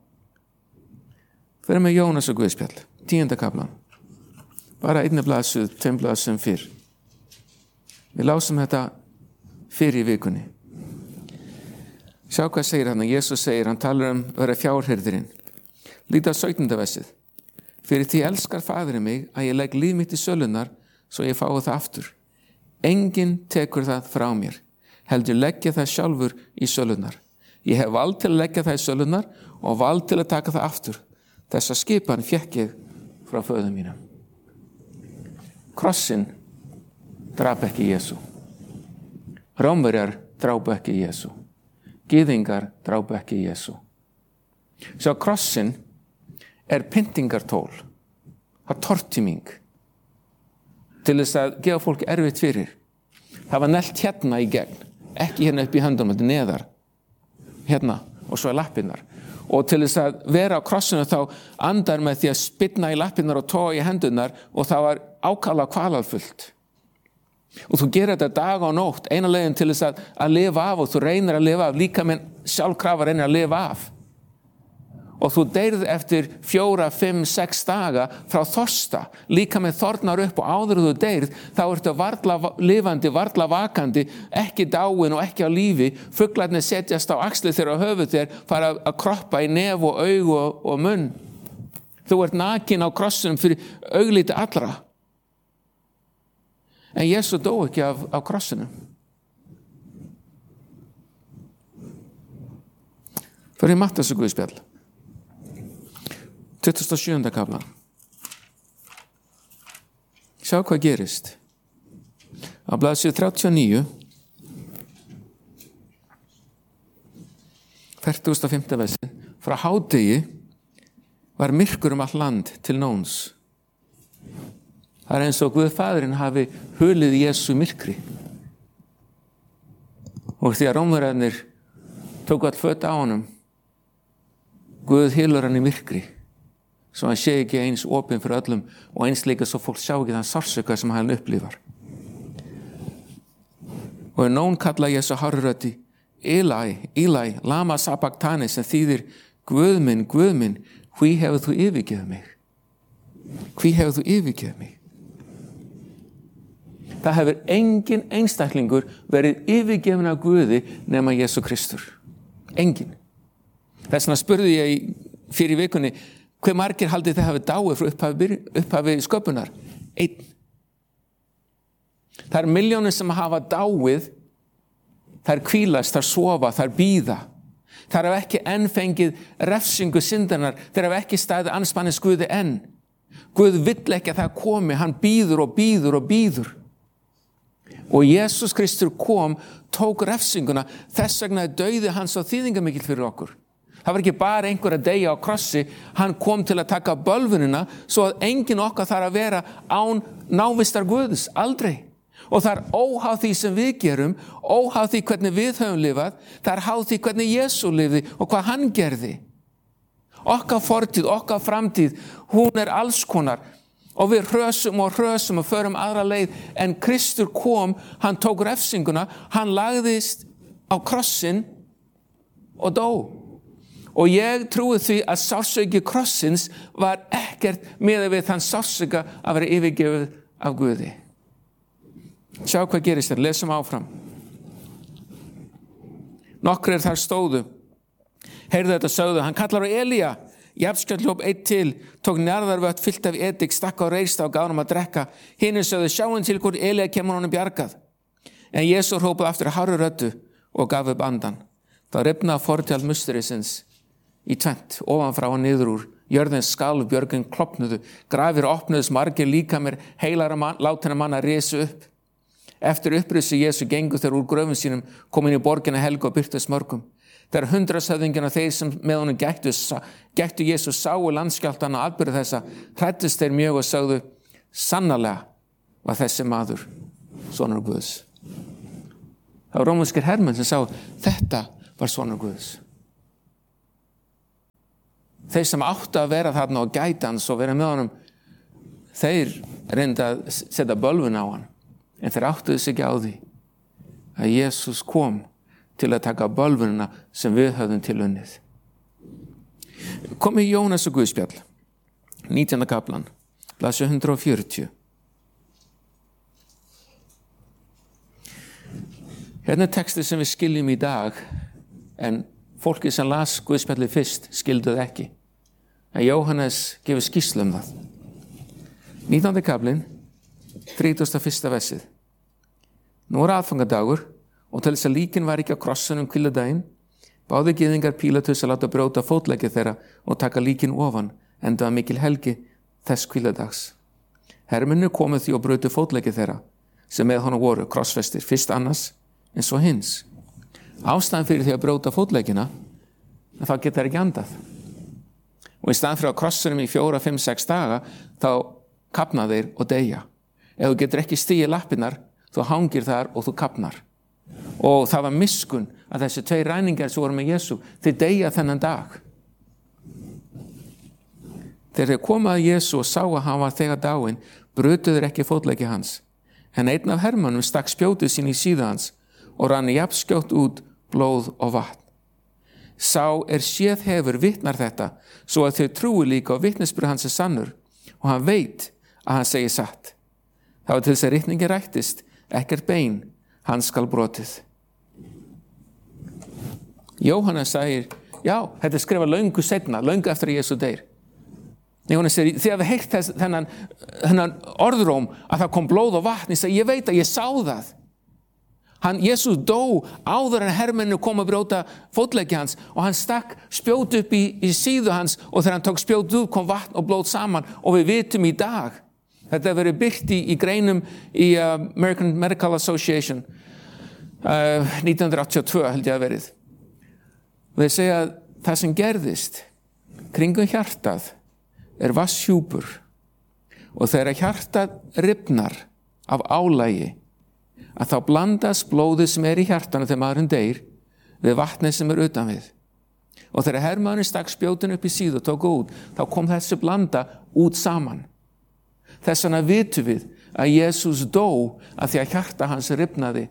Fyrir með Jónas og Guðspjall, 10. kaflan. Bara 1 blaðsíðu, 2 blaðsíðum fyrr. Við lásum þetta fyrr í vikunni. Sjá hvað segir hann, Jesus segir, hann talar að vera fjárhirðirinn. Líta á 17. versið. Fyrir því elskar Faðirinn mig að ég legg líf mitt í sölunnar svo ég fái það aftur. Enginn tekur það frá mér, heldur leggja það sjálfur í sölunnar. Ég hef vald til að leggja það í sölunnar og vald til að taka það aftur. Þessa skipan fékk ég frá föður mínum. Krossinn drap ekki Jesú. Rómverjar drápu ekki Jesú. Gyðingar drápu ekki Jesú. Svo krossinn pyntingartól. Það tortíming. Til þess að gefa fólki erfitt fyrir. Það var nelt hérna í gegn. Ekki hérna upp í höndunum, þetta neðar. Hérna og svo lappirnar. Og til þess að vera á krossinu þá andar með því að spyrna í lappirnar og toga í hendunar og það var ákaflega kvalarfullt. Og þú gerir þetta dag og nótt, eina leiðin til þess að lifa af og þú reynir að lifa af, líka með sjálfkrafa reynir að lifa af. Og þú deyrð eftir 4, 5, 6 daga frá þorsta, líka með þornar upp og áður þú deyrð, þá ertu varla lifandi, varla vakandi, ekki dáin og ekki á lífi, fuglarnir setjast á axlir þeirra og höfuð þér, fara að kroppa í nef og augu og munn. Þú ert nakin á krossinum fyrir augliti allra. En Jesú dó ekki af krossinum. Fyrir Matthías og Guðspjall. 27. kaflan. Sjá hvað gerist. Á blaðsíðu 39, 45. versi. Frá hádegi var myrkur allt land til nóns. Það eins og Guð Faðirinn hafi hulið Jesú myrkri. Og því að Rómverjarnir tóku all föt á honum, Guð hylur hann í myrkri. Svo hann sé ekki eins opinn fyrir öllum og eins líka svo fólk sjá ekki þann sársauka sem hann upplifar. Og nón kalla Jesú hárri röddi, Eli, lama sabachthani, sem þýðir Guð minn, hví hefur þú yfirgefið mig? Hví hefur þú yfirgefið mig? Það hefur engin einstaklingur verið yfirgefin af Guði nema Jesú Kristur. Engin. Þess vegna spurði ég fyrir vikunni, hve margir haldið þið hafi dáið frá upphafi sköpunar? 1. Það milljónir sem hafa dáið, þær hvílast, þær sofa, þær bíða. Þær hafa ekki enn fengið refsingu syndarinnar, þær hafa ekki staðið andspænis Guði enn. Guð vill ekki að það komi, hann bíður og bíður og bíður. Og Jesús Kristur kom, tók refsinguna, þess vegna dauði hann svo þýðingamikill fyrir okkur. Það var ekki bara einhver að deyja á krossi, hann kom til að taka bölvunina svo að enginn okkar þarf að vera án návistar Guðs, aldrei. Og það óháð því sem við gerum, óháð því hvernig við höfum lifað, það háð því hvernig Jesú lifði og hvað hann gerði. Okkar fortíð, okkar framtíð, hún alls konar. Og við hrösum og förum aðra leið, en Kristur kom, hann tók refsinguna, hann lagðist á krossin og dó. Og ég trúi því að sársauki krossins var ekkert miðað við þann sársauka að vera yfirgefið af Guði. Sjá hvað gerist þér, lesum áfram. Nokkrir þar stóðu, heyrðu þetta, sögðu, hann kallar á Elía. Jafnskjöld hljóp 1 til, tók njarðarvött fyllt af edik, stakk á reista og gaf honum að drekka. Hinir sögðu, sjáum til hvort Elía kemur honum bjargað. En Jesús hrópaði aftur hárri röddu og gaf upp andann. Það rifnaði fortjald musterisins í tvennt, ofanfrá og niður úr. Jörðin skalf, björgin klopnuðu, grafir opnuðust, margir líkamir heilara látinna manna risu upp. Eftir upprisu Jesú gengu þeir úr gröfum sínum, kom inn í borgina helgu og birtust mörgum. Þegar 100 þeir sem með honum gættu Jesú sáu landskjálftann og atburði þessa, hræddust þeir mjög og sögðu, sannarlega var þessi maður sonur Guðs. Það var rómverskir hermenn sem sá þetta var sonur Guðs. Þeir sem áttu að vera þarna og gæta hans og vera með honum, þeir reyndu að setja bölvun á hann, en þeir áttuðu sig ekki á því að Jesús kom til að taka bölvunina sem við höfðum til unnið. Komið Jónas og Guðspjall, 19. kaplan, blaðsíða 140. Hérna er texti sem við skiljum í dag, en fólki sem las Guðspjallið fyrst skildu það ekki. En Jóhannes gefur skýrslu það. 19. kaplinn, 31. versið. Nú var aðfangadagur og til þess að líkin var ekki á krossunum hvíldardaginn, báðu gyðingar Pílatus að láta brjóta fótleggi þeirra og taka líkin ofan, enda var mikil helgi þess hvíldardags. Hermennu komu því og brjótu fótleggi þeirra, sem með honum voru krossfestir, fyrst annars en svo hins. Ástæðan fyrir því að brjóta fótleggina, en þá geta þær ekki andað. Og í staðan fyrir að krossunum í 4, 5, 6 daga, þá kapna þeir og deyja. Ef þú getur ekki stigið lappirnar, þú hangir þar og þú kapnar. Og það var miskunn að þessi 2 ræningar sem voru með Jesú, þeir deyja þennan dag. Þegar þeir komu að Jesú og sá að hann var þegar dáinn, brutu þeir ekki fótleggi hans. En einn af hermannum stakk spjótið sín í síðu hans og rann jafnskjótt út blóð og vatn. Sá séð hefur vitnar þetta, svo að þau trúi líka og vitnisburður hans sannur, og hann veit að hann segir satt. Það var til þess að ritningin rættist, ekkert bein, hann skal brotið. Jóhannes sagir, já, þetta skrifað löngu seinna, löngu eftir að Jesú deyr. Jóhannes segir, þið hafið heyrt þennan orðróm að það kom blóð og vatn, ég veit að ég sá það. Jesús dó áður en hermennu kom að brjóta fótleggi hans og hann stakk spjót upp í síðu hans og þegar hann tók spjót upp kom vatn og blóð saman og við vitum í dag. Þetta verið byrkt í greinum í American Medical Association 1982 held ég að verið. Og þeir segja að það sem gerðist kringum hjartað vatnshjúpur og þegar hjartað rifnar af álagi að þá blandast blóðið sem í hjartanu þegar maðurinn deyr við vatnið sem utan við. Og þegar hermaðurinn stakk spjótin upp í síðu og tók út, þá kom þessi blanda út saman. Þess vegna vitum við að Jesús dó að því að hjarta hans rifnaði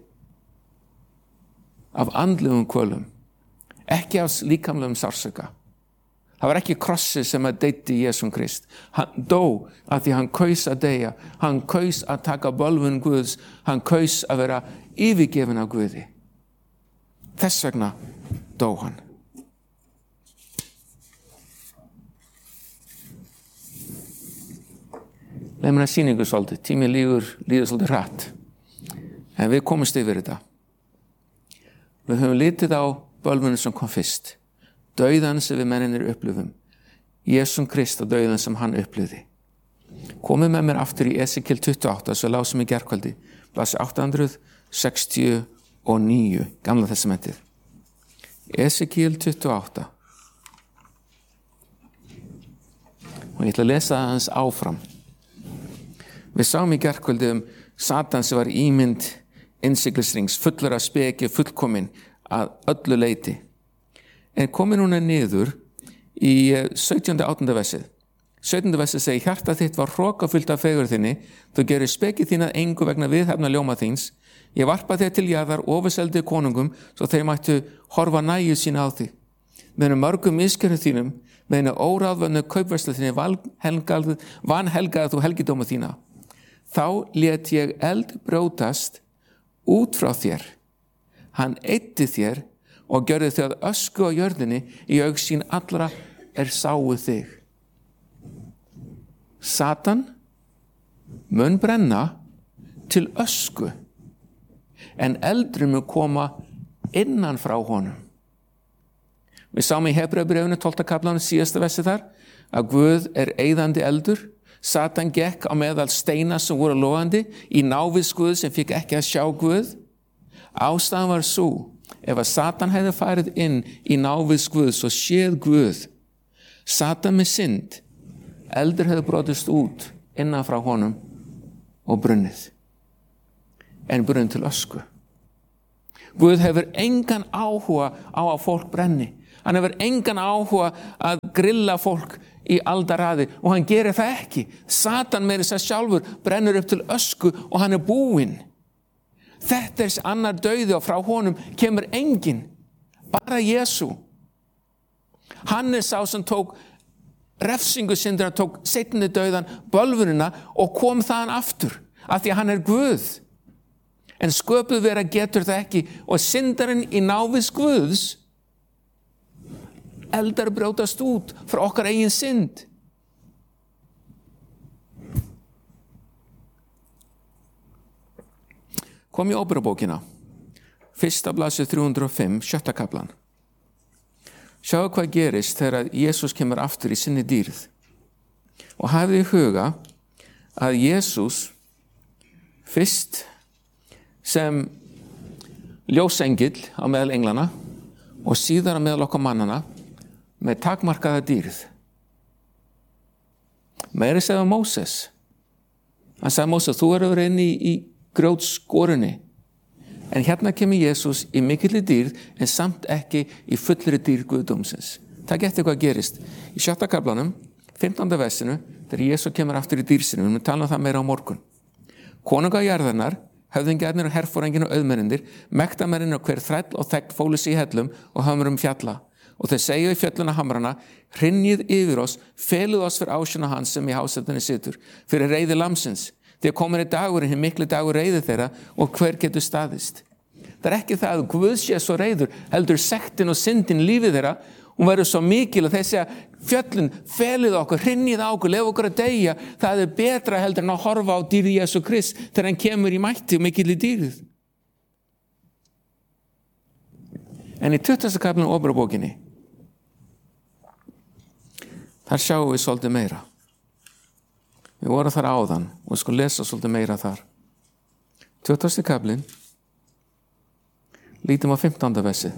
af andlegum kvölum, ekki af líkamlegum sársauka. Það var ekki krossið sem að deyti Jesúm Krist. Hann dó að því hann kaus að deyja. Hann kaus að taka bölvun Guðs. Hann kaus að vera yfirgefinn af Guði. Þess vegna dó hann. Leið mér að sýningu svolítið. Tími líður svolítið hratt. En við komumst yfir þetta. Við höfum litið á bölvunum sem kom fyrst. Dauðan sem við menninir upplifum. Jesúm Krist og dauðan sem hann upplifði. Komið með mér aftur í Esekiel 28, svo lásum í gærkvöldi, blaðsíða 869, Gamla testamentið. Esekiel 28. Og ég ætla að lesa það hans áfram. Við sáum í gærkvöldi Satan sem var ímynd innsiglisrings, fullur af speki, fullkomin að öllu leyti. En komið núna niður í 17. 18. versið. 17. versið segir, hjarta þitt var hrokafullt af fegurð þinni, þú gerir speki þín að engu vegna viðhefna ljóma þíns. Ég varpa þér til jarðar ofurseldi konungum, svo þeir mættu horfa næju sína á þig. Með mörgum misgjörðum þínum, með óráðvöndu kaupverslu þinni vanhelgaði þú helgidóma þína. Þá lét ég eld brjótast út frá þér. Hann eyddi þér og gjörði þau að ösku á jörðinni í augsýn allra sáu þig. Satan mun brenna til ösku, en eldurinn mun koma innan frá honum. Við sáum í Hebreabréfinu 12. kaplanum síðasta versi þar, að Guð eyðandi eldur. Satan gekk á meðal steina sem voru logandi í návist Guð sem fikk ekki að sjá Guð. Ástæðan var sú, ef að Satan hefði farið inn í návist Guðs og séð Guð, Satan með synd, eldur hefði brotist út innan frá honum og brunnið. en brunn til ösku. Guð hefur engan áhuga á að fólk brenni. Hann hefur engan áhuga að grilla fólk í aldaraði og hann gerir það ekki. Satan meira þess að sjálfur brennur upp til ösku og hann búinn. Þetta annar dauði og frá honum kemur enginn, bara Jesú. Hann sá sem tók refsingu syndara, tók seinni dauðan, bölvunina og kom þaðan aftur, af því að hann Guð. En sköpuð vera getur það ekki og syndarinn í návist Guðs eldar brjótast út frá okkar eigin synd. Kom í Óperubókina, 1. blaðsíða 305, 6. kaflan. Sjáu hvað gerist þegar Jesús kemur aftur í sinni dýrð. Og hafið í huga að Jesús fyrst sem ljósengill á meðal englana og síðar á meðal okkar mannana með takmarkaða dýrð. Meira segja Móses. Hann sagði Móses, þú verður inn í grjótskorinni. En hérna kemur Jesús í mikilli dýrð en samt ekki í fullri dýrð Guðdómsins. Það getur hvað gerist. Í 6. kaflanum, 15. versinu, þegar Jesús kemur aftur í dýrð sinni, við munum tala um það meira á morgun. Konungar jarðarinnar, höfðingjarnir og herforingin og auðmennir, mektamennir og hver þræll og þegn fólu sig í hellum og hamrum fjalla. Og þeir segja í fjölluna hamrana, hrynjið yfir oss, felið oss fyrir ásjóna hans sem í hásetunni situr, fyrir reiði lamsins. Þegar komin dagurinn, hinn mikli dagur reiði þeirra og hver getur staðist. Það ekki það að Guð sé svo reiður, heldur sektin og syndin lífið þeirra, hún verður svo mikil að þeir segja, fjöllin, felið okkur, hrynjið okkur, lef okkur að deyja, það betra heldur en að horfa á dýrið Jesú Krist þegar hann kemur í mætti og mikil í dýrið. En í 20. kaflinu Óperubókinni, þar sjáum við svolítið meira. Við vorum þar áðan og við skulum lesa svolítið meira þar. 20. kaflin, lítum á 15. versið.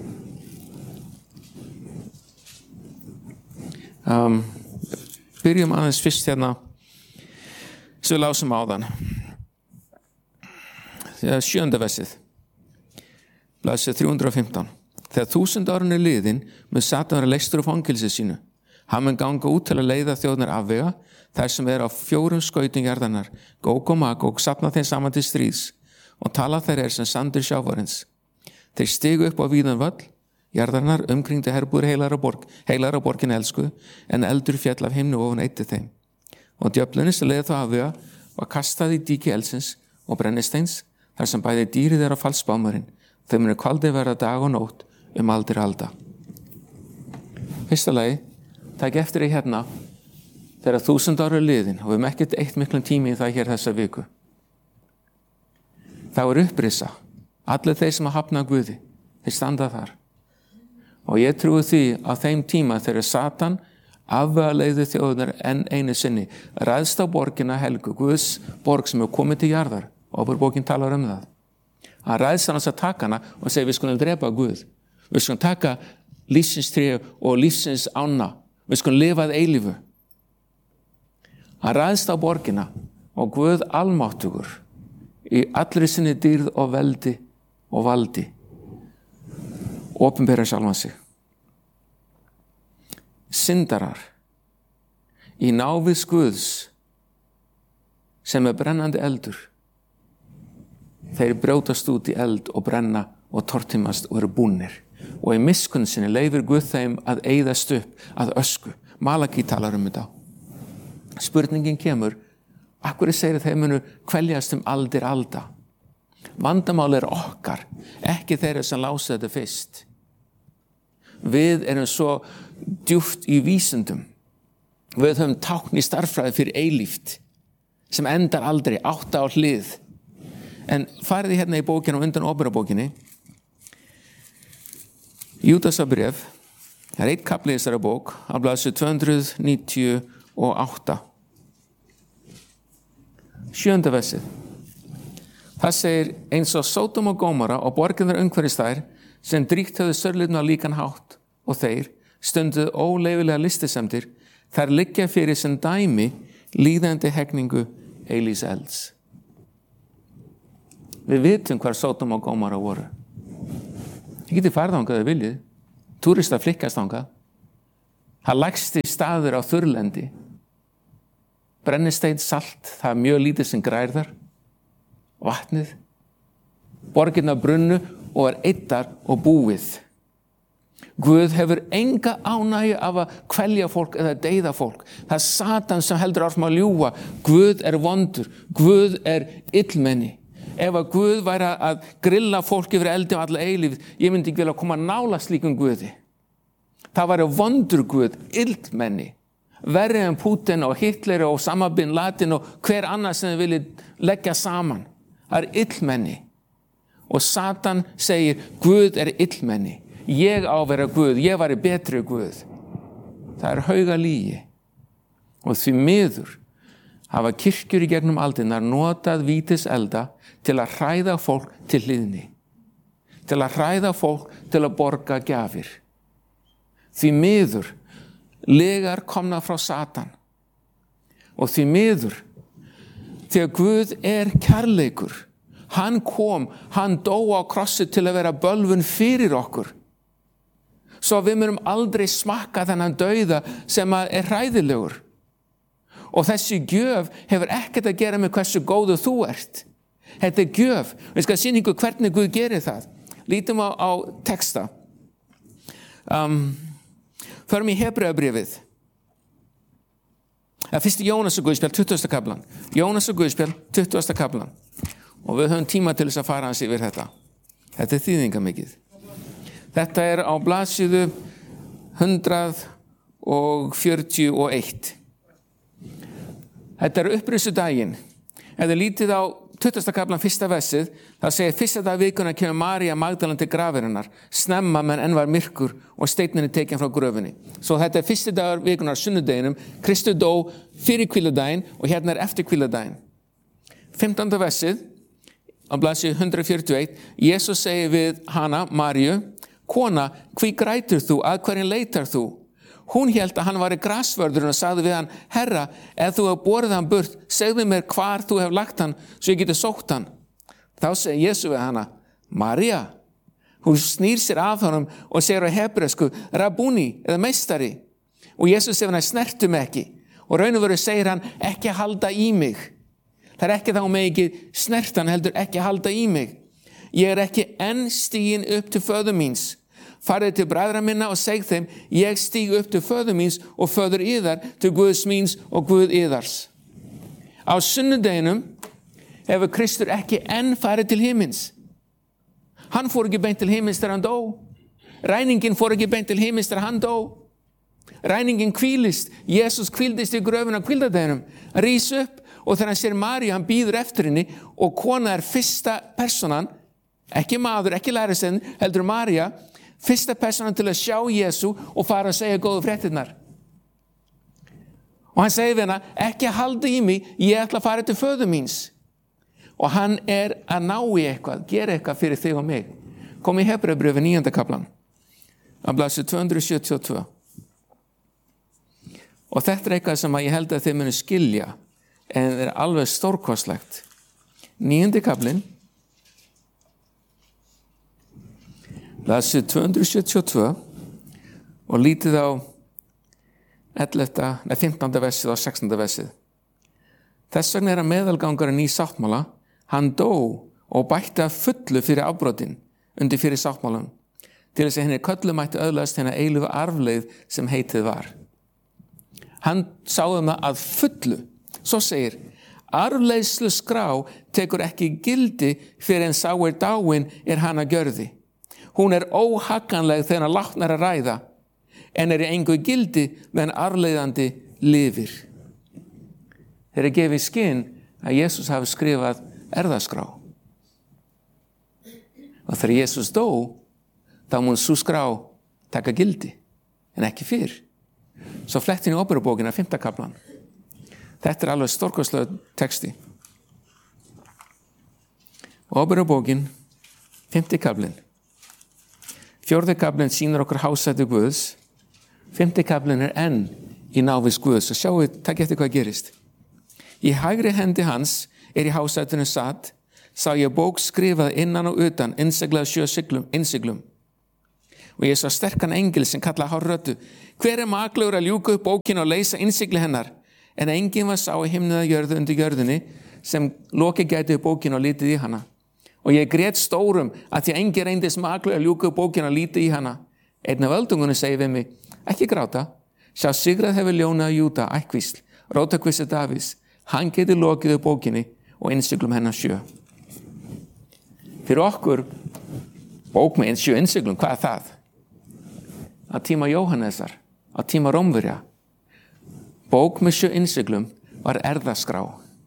Byrjum aðeins fyrst hérna sem við lásum áðan. 7. versið, blaðsíða 315. Þegar 1000 árin liðin mun Satan vera leystur úr fangelsinu sínu. Hann mun ganga út til að leiða þjóðnar afvega, þær sem á 4 skautum jarðarinnar, Góg og Magóg, safna þeim saman til stríðs og tala þeir sem sandur sjávarins. Þeir stigu upp á víðan völl, jarðarinnar umkringdu herbúðir heilara borgin elsku, en eldur fjall af himnu ofan eitti þeim. Og djöflunni sem leiði þá afvega var kastað í díki eldsins og brennisteins, þar sem bæði dýrið á fallsbámurinn, þau munu kvaldi verða dag og nótt aldir alda. Fyrsta lagi, takk eftir því hérna, þegar 1000 ára liðin og við höfum ekkert eitt miklum tími í það hér þessa viku. Það upprisa. Allir þeir sem hafna Guði, þeir standa þar. Og ég trúi því að þeim tíma þegar Satan afvegaleiði þjóðunar enn einu sinni, ræðst á borgina helgu, Guðs borg sem komið til jarðar, Óperubókin talar það. Hann ræðst hann að taka hana og segir við skulum drepa Guð. Við skulum taka lífsins tré og lífsins ána. Við skulum lifa að eilífu. Hann ræðst á borgina og Guð almáttugur í allri sinni dýrð og veldi og valdi opinbera sjálfan sig. Syndarar í návist Guðs sem brennandi eldur, þeir brjótast út í eld og brenna og tortímast og eru búnir. Og í miskunn sinni leyfir Guð þeim að eyðast upp að ösku. Malaki talar þetta. Spurningin kemur, af hverju segir þeir munu kveljast aldir alda? Vandamál okkar, ekki þeirra sem lása þetta fyrst. Við erum svo djúpt í vísindum. Við höfum tákn í starffræði fyrir eilíft, sem endar aldrei, 8 á hlið. En farið hérna í bókina og undan Óperubókinni, Júdasarbréf, það einn kafli í þessari bók, á blaðsíðu 298. 7. versið. Það segir, eins og Sódom og Gómora og borginnar umhverfis þær, sem dríkt höfðu sörlitna á líkan hátt, og þeir stunduðu óleyfilega listisemdir, þær liggja fyrir sem dæmi líðandi hegningu eilífs elds. Við vitum hvar Sódóma og Gómorra voru. Þið getið farið þangað þið viljið. Túristar flikkast þangað. Það lægsti staður á þurrlendi. Brennisteinn, salt, það mjög lítið sem grær þar. Vatnið. Borgirnar brunnu og eittar og búið. Guð hefur enga ánægju af að kvelja fólk eða deyða fólk. Það er Satan sem heldur áfram að ljúga. Guð er vondur. Guð er illmenni. Ef að Guð væri að grilla fólk yfir eldi alla eilífið, ég myndi ekki vilja koma nálægt slíkum Guði. Það væri vondur Guð, illmenni. Verri en Putin og Hitler og Osama bin Laden og hver annar sem þið viljið leggja saman. Það er illmenni. Og Satan segir, Guð er illmenni. Ég á að vera Guð, ég væri betri Guð. Það er hauga lygi. Og því miður hafa kirkjur í gegnum aldirnar notað vítiselda til að hræða fólk til hlýðni. Til að hræða fólk til að borga gjafir. Því miður legar komna frá Satan. Og því miður, þegar Guð er kærleikur, hann kom, hann dó á krossi til að vera bölvun fyrir okkur. Svo við munum aldrei smakka þennan dauða sem er hræðilegur. Og þessi gjöf hefur ekkert að gera með hversu góðu þú ert. Þetta er gjöf. Við skal sýna ykkur hvernig Guð gerir það. Lítum á texta. Förum í Hebreabréfið. Fyrst Jónas og Guðspjall, 20. kaplan. Jónas og Guðspjall, 20. kaplan. Og við höfum tíma til þess að fara hans yfir þetta. Þetta er þýðingamikið. Þetta er á blaðsíðu 141. Þetta er upprissudaginn. Ef þið lítið á 20. kaplan 1. versið, það segir fyrsta dag vikunar kemur María Magdalena til grafarinnar, snemma menn enn var myrkur og steinninn er tekinn frá gröfinni. Svo þetta er fyrsti dagur vikunar sunnudeginum, Kristur dó fyrir hvíldardaginn og hérna er eftir hvíldardaginn. 15. versið, á blaðsíðu 141, Jesus segir við hana, Maríu, kona, hví grætur þú, að hverjum leitar þú? Hún hélt að hann var í grasvörðurinn og sagði við hann, Herra, ef þú hefur borið hann burt, segðu mér hvar þú hefur lagt hann, svo ég geti sótt hann. Þá segir Jesús við hana, María. Hún snýr sér af honum og segir á hebresku, Rabúni, eða meistari. Og Jesús segir hann, snertu mig ekki. Og raun og veru segir hann, ekki halda í mig. Það er ekki þá mig ekki snertan, heldur ekki halda í mig. Ég er ekki enn stiginn upp til föður míns. Farið til bræðra minna og seg þeim, ég stíg upp til föður míns og föður yðar, til Guðs míns og Guð yðars. Á sunnudeginum hefur Kristur ekki enn farið til himins. Hann fór ekki beint til himins þegar hann dó. Ræningin fór ekki beint til himins þegar hann dó. Ræningin hvílist. Jesus hvíldist í gröfin á hvíldardeginum. Hann rís upp og þegar hann sér Maríu, hann bíður eftir henni og kona er fyrsta personan, ekki maður, ekki lærisveinn, heldur María, fyrsta personan til að sjá Jesú og fara að segja góðu fréttirnar. Og hann segir við hana, ekki halda í mig, ég ætla að fara til föður míns. Og hann er að ná í eitthvað, gera eitthvað fyrir þig og mig. Kom í Hebreabréfið 9. kaplan, á blaðsíðu 272. Og þetta er eitthvað sem ég held að þið munu skilja, en það er alveg stórkostlegt. 9. kaplinn, blaðsíðu 272 og lítið á 15. versið og 16. versið. Þess vegna er að meðalgangarinn í sáttmála, hann dó og bætti að fullu fyrir afbrotin undir fyrir sáttmálan, til þess að henni köllu mætti öðlast henni eilífu arfleið sem heitið var. Hann sáði það að fullu. Svo segir, arfleiðslu skrá tekur ekki gildi fyrir en sá er dáin er hana gjörði. Hún er óhagganleg þegar hann látnar að ræða, en er í engu gildi meðan arfleiðandi lifir. Þeir eru gefið skinn að Jesus hafi skrifað erfðaskrá. Og þegar Jesus dó, þá mun sú skrá taka gildi, en ekki fyrr. Svo flettin í Óperubókina, 5. kaplan. Þetta er alveg stórkostlegur texti. Óperubókin, 5. kaplinn. 4. kaplinn sýnir okkur hásæti Guðs. 5. kaplinn er enn í návist Guðs. Og sjáu, takk eftir hvað gerist. Í hægri hendi hans er í hásætinu satt, sá ég bók skrifað innan og utan, innsiglað 7 innsiglum. Og ég sá sterkan engil sem kallaði hárröddu: hver maklegur að ljúka upp bókina og leysa innsigli hennar? En enginn var sá í himni eða jörðu undir jörðinni sem lokið gæti upp bókina og lítið í hana. Og ég grét stórum að því að enginn reyndist maklegur að ljúka upp bókina og lítið í hana. Einn af öldungunum segir við mig: ekki gráta, sjá sigrað hefur ljónið að Júda, ættkvísl, rótakvissi Davíðs, hann getur lokið upp bókinni og innsiglum hennar 7. Fyrir okkur, bók með 7 innsiglum, hvað er það? Á tíma Jóhannesar, á tíma Rómverja, bók með 7 innsiglum var erfðaskrá.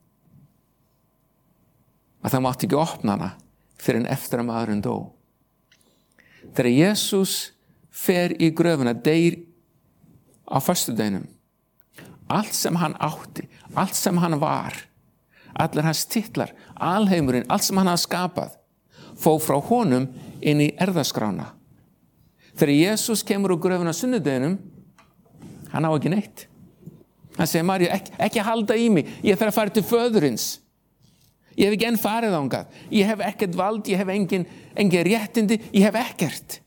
Að það mátti ekki opna hana fyrir en eftir að maðurinn dó. Þegar Jesús fer í gröfuna, deyr á föstudeginum, allt sem hann átti, allt sem hann var, allir hans titlar, alheimurinn, allt sem hann hafði skapað, fór frá honum inn í erfðaskrána. Þegar Jesús kemur úr gröfuna á sunnudeginum, hann á ekki neitt. Hann segir: María, ekki halda í mig, ég þarf að fara til föðurins. Ég hef ekki enn farið þangað. Ég hef ekkert vald, ég hef engin réttindi, ég hef ekkert.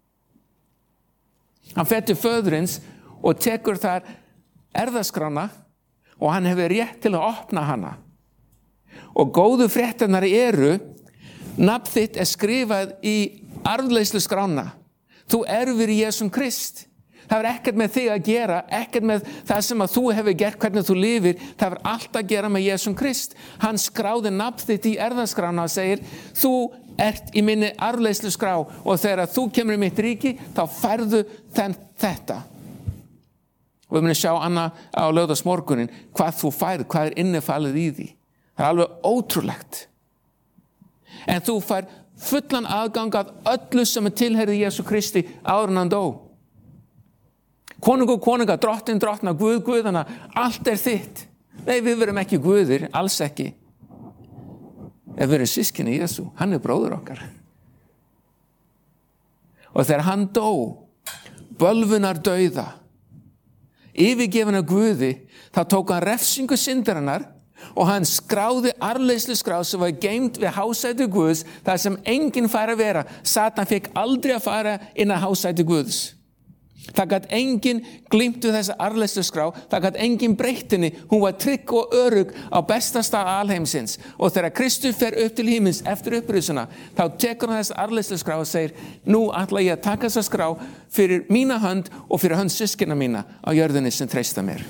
Hann fer til föðurins og tekur þar erfðaskrána og hann hefur rétt til að opna hana. Og góðu fréttirnar eru: nafn þitt er skrifað í arfleiðsluskrána. Þú erfir í Jesum Krist. Það er ekkert með þig að gera, ekkert með það sem að þú hefur gert, hvernig þú lifir. Það er allt að gera með Jesum Krist. Hann skráði nafn þitt í erfðaskrána og segir: þú ert í minni arfleiðsluskrá og þegar þú kemur í mitt ríki, þá færðu þetta. Og við munum sjá annað á laugardagsmorgunin hvað þú færð, hvað er innifalið í því. Það er alveg ótrúlegt. En þú færð fullan aðgang að öllu sem tilheyrði Jesú Kristi áður en hann dó. Konungur, konunga, drottin, drottna, Guð, Guðana, allt er þitt. Nei, við verum ekki Guðir, alls ekki. Við verum systkini Jesú, hann er bróður okkar. Og þegar hann dó, bölvunar dauða, yfirgefin af Guði, þá tók hann refsingu syndarinnar og hann skráði arfleiðsluskrá sem var geymt við hásæti Guðs, þar sem enginn fær að vera. Satan fekk aldrei að fara inn að hásæti Guðs. Það gat enginn gleymt við þessa arfleiðsluskrá, það gat enginn breytt henni, hún var trygg og örugg á besta stað alheimsins. Og þegar Kristur fer upp til himins eftir upprisuna, þá tekur hann þessa arfleiðsluskrá og segir: nú ætla ég að taka þessa skrá fyrir mína hönd og fyrir hönd systkina mína á jörðinni sem treysta mér.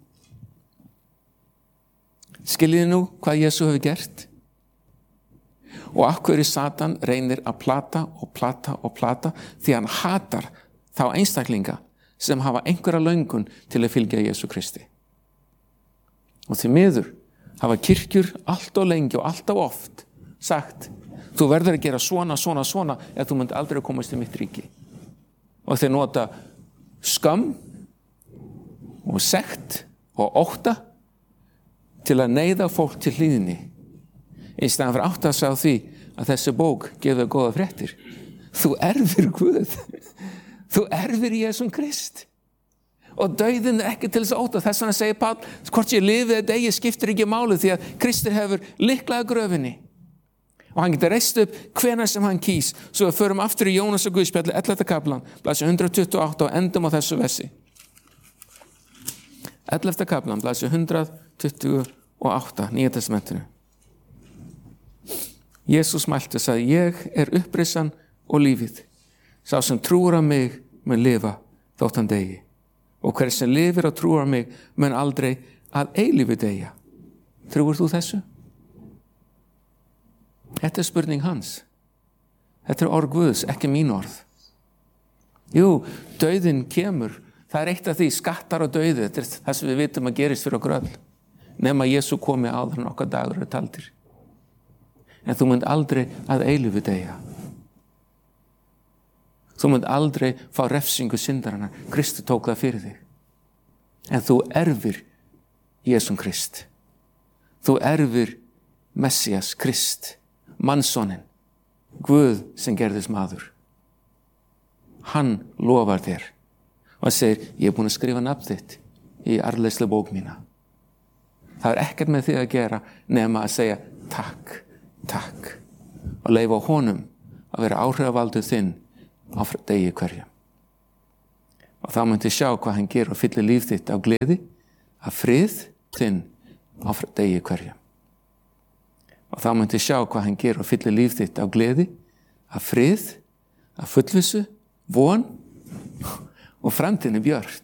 Skiljiði nú hvað Jesú hefur gert? Og af hverju Satan reynir að plata og plata og plata? Því hann hatar þá einstaklinga sem hafa einhverja löngun til að fylgja Jesú Kristi. Og því miður hafa kirkjur allt og lengi og alltaf oft sagt: þú verður að gera svona, svona, svona eða þú munt aldrei komast í mitt ríki. Og þeir nota skömm og sekt og ótta til að neyða fólk til hlýðni, í staðan fyrir átta að segja því að þessi bók gefur góða fréttir. Þú erfir Guð. Þú erfir í Jesum Krist. Og dauðinn er ekki til þess að ótta. Þess vegna segir Páll: hvort ég lifi eða deyi skiptir ekki máli, því að Kristur hefur lyklað að gröfinni. Og hann getur reist upp hvenær sem hann kýs. Svo við förum aftur í Jónas og Guðspjalli 11. kaplan, blaðsíða 128 og endum á þessu versi. 11. kaplan, blaðsíða 128, Nýja testamentinu. Jesús mælti og sagði: ég er upprissan og lífið. Sá sem trúir á mig mun lifa þótt hann deyi. Og hver sem lifir og trúir á mig mun aldrei að eilífu deyja. Trúir þú þessu? Þetta er spurning hans. Þetta er orð Guðs, ekki mín orð. Jú, dauðinn kemur. Það er eitt af því, skattar og dauði. Þetta er það sem við vitum að gerist fyrir okkur öll. Nema Jesú komi áður en okkar dagur eru taldir. En þú mun aldrei að eilífu deyja. Þú munt aldrei fá refsingu syndarinnar. Kristur tók það fyrir þig. En þú erfir Jesum Krist. Þú erfir Messias Krist, mannssonin, Guð sem gerðist maður. Hann lofar þér og segir: ég er búin að skrifa nafn þitt í arfleiðslu bók mína. Það er ekkert með þig að gera nema að segja: takk, takk, og leyfa honum að vera áhrifavaldur þinn á degi hverjum. Og þá myndir sjá hvað hann gerir og fyllir líf þitt af gleði, af frið þinn á degi hverjum. Og þá myndir sjá hvað hann gerir og fyllir líf þitt af gleði, af frið, af fullvissu, von og framtíðin björt.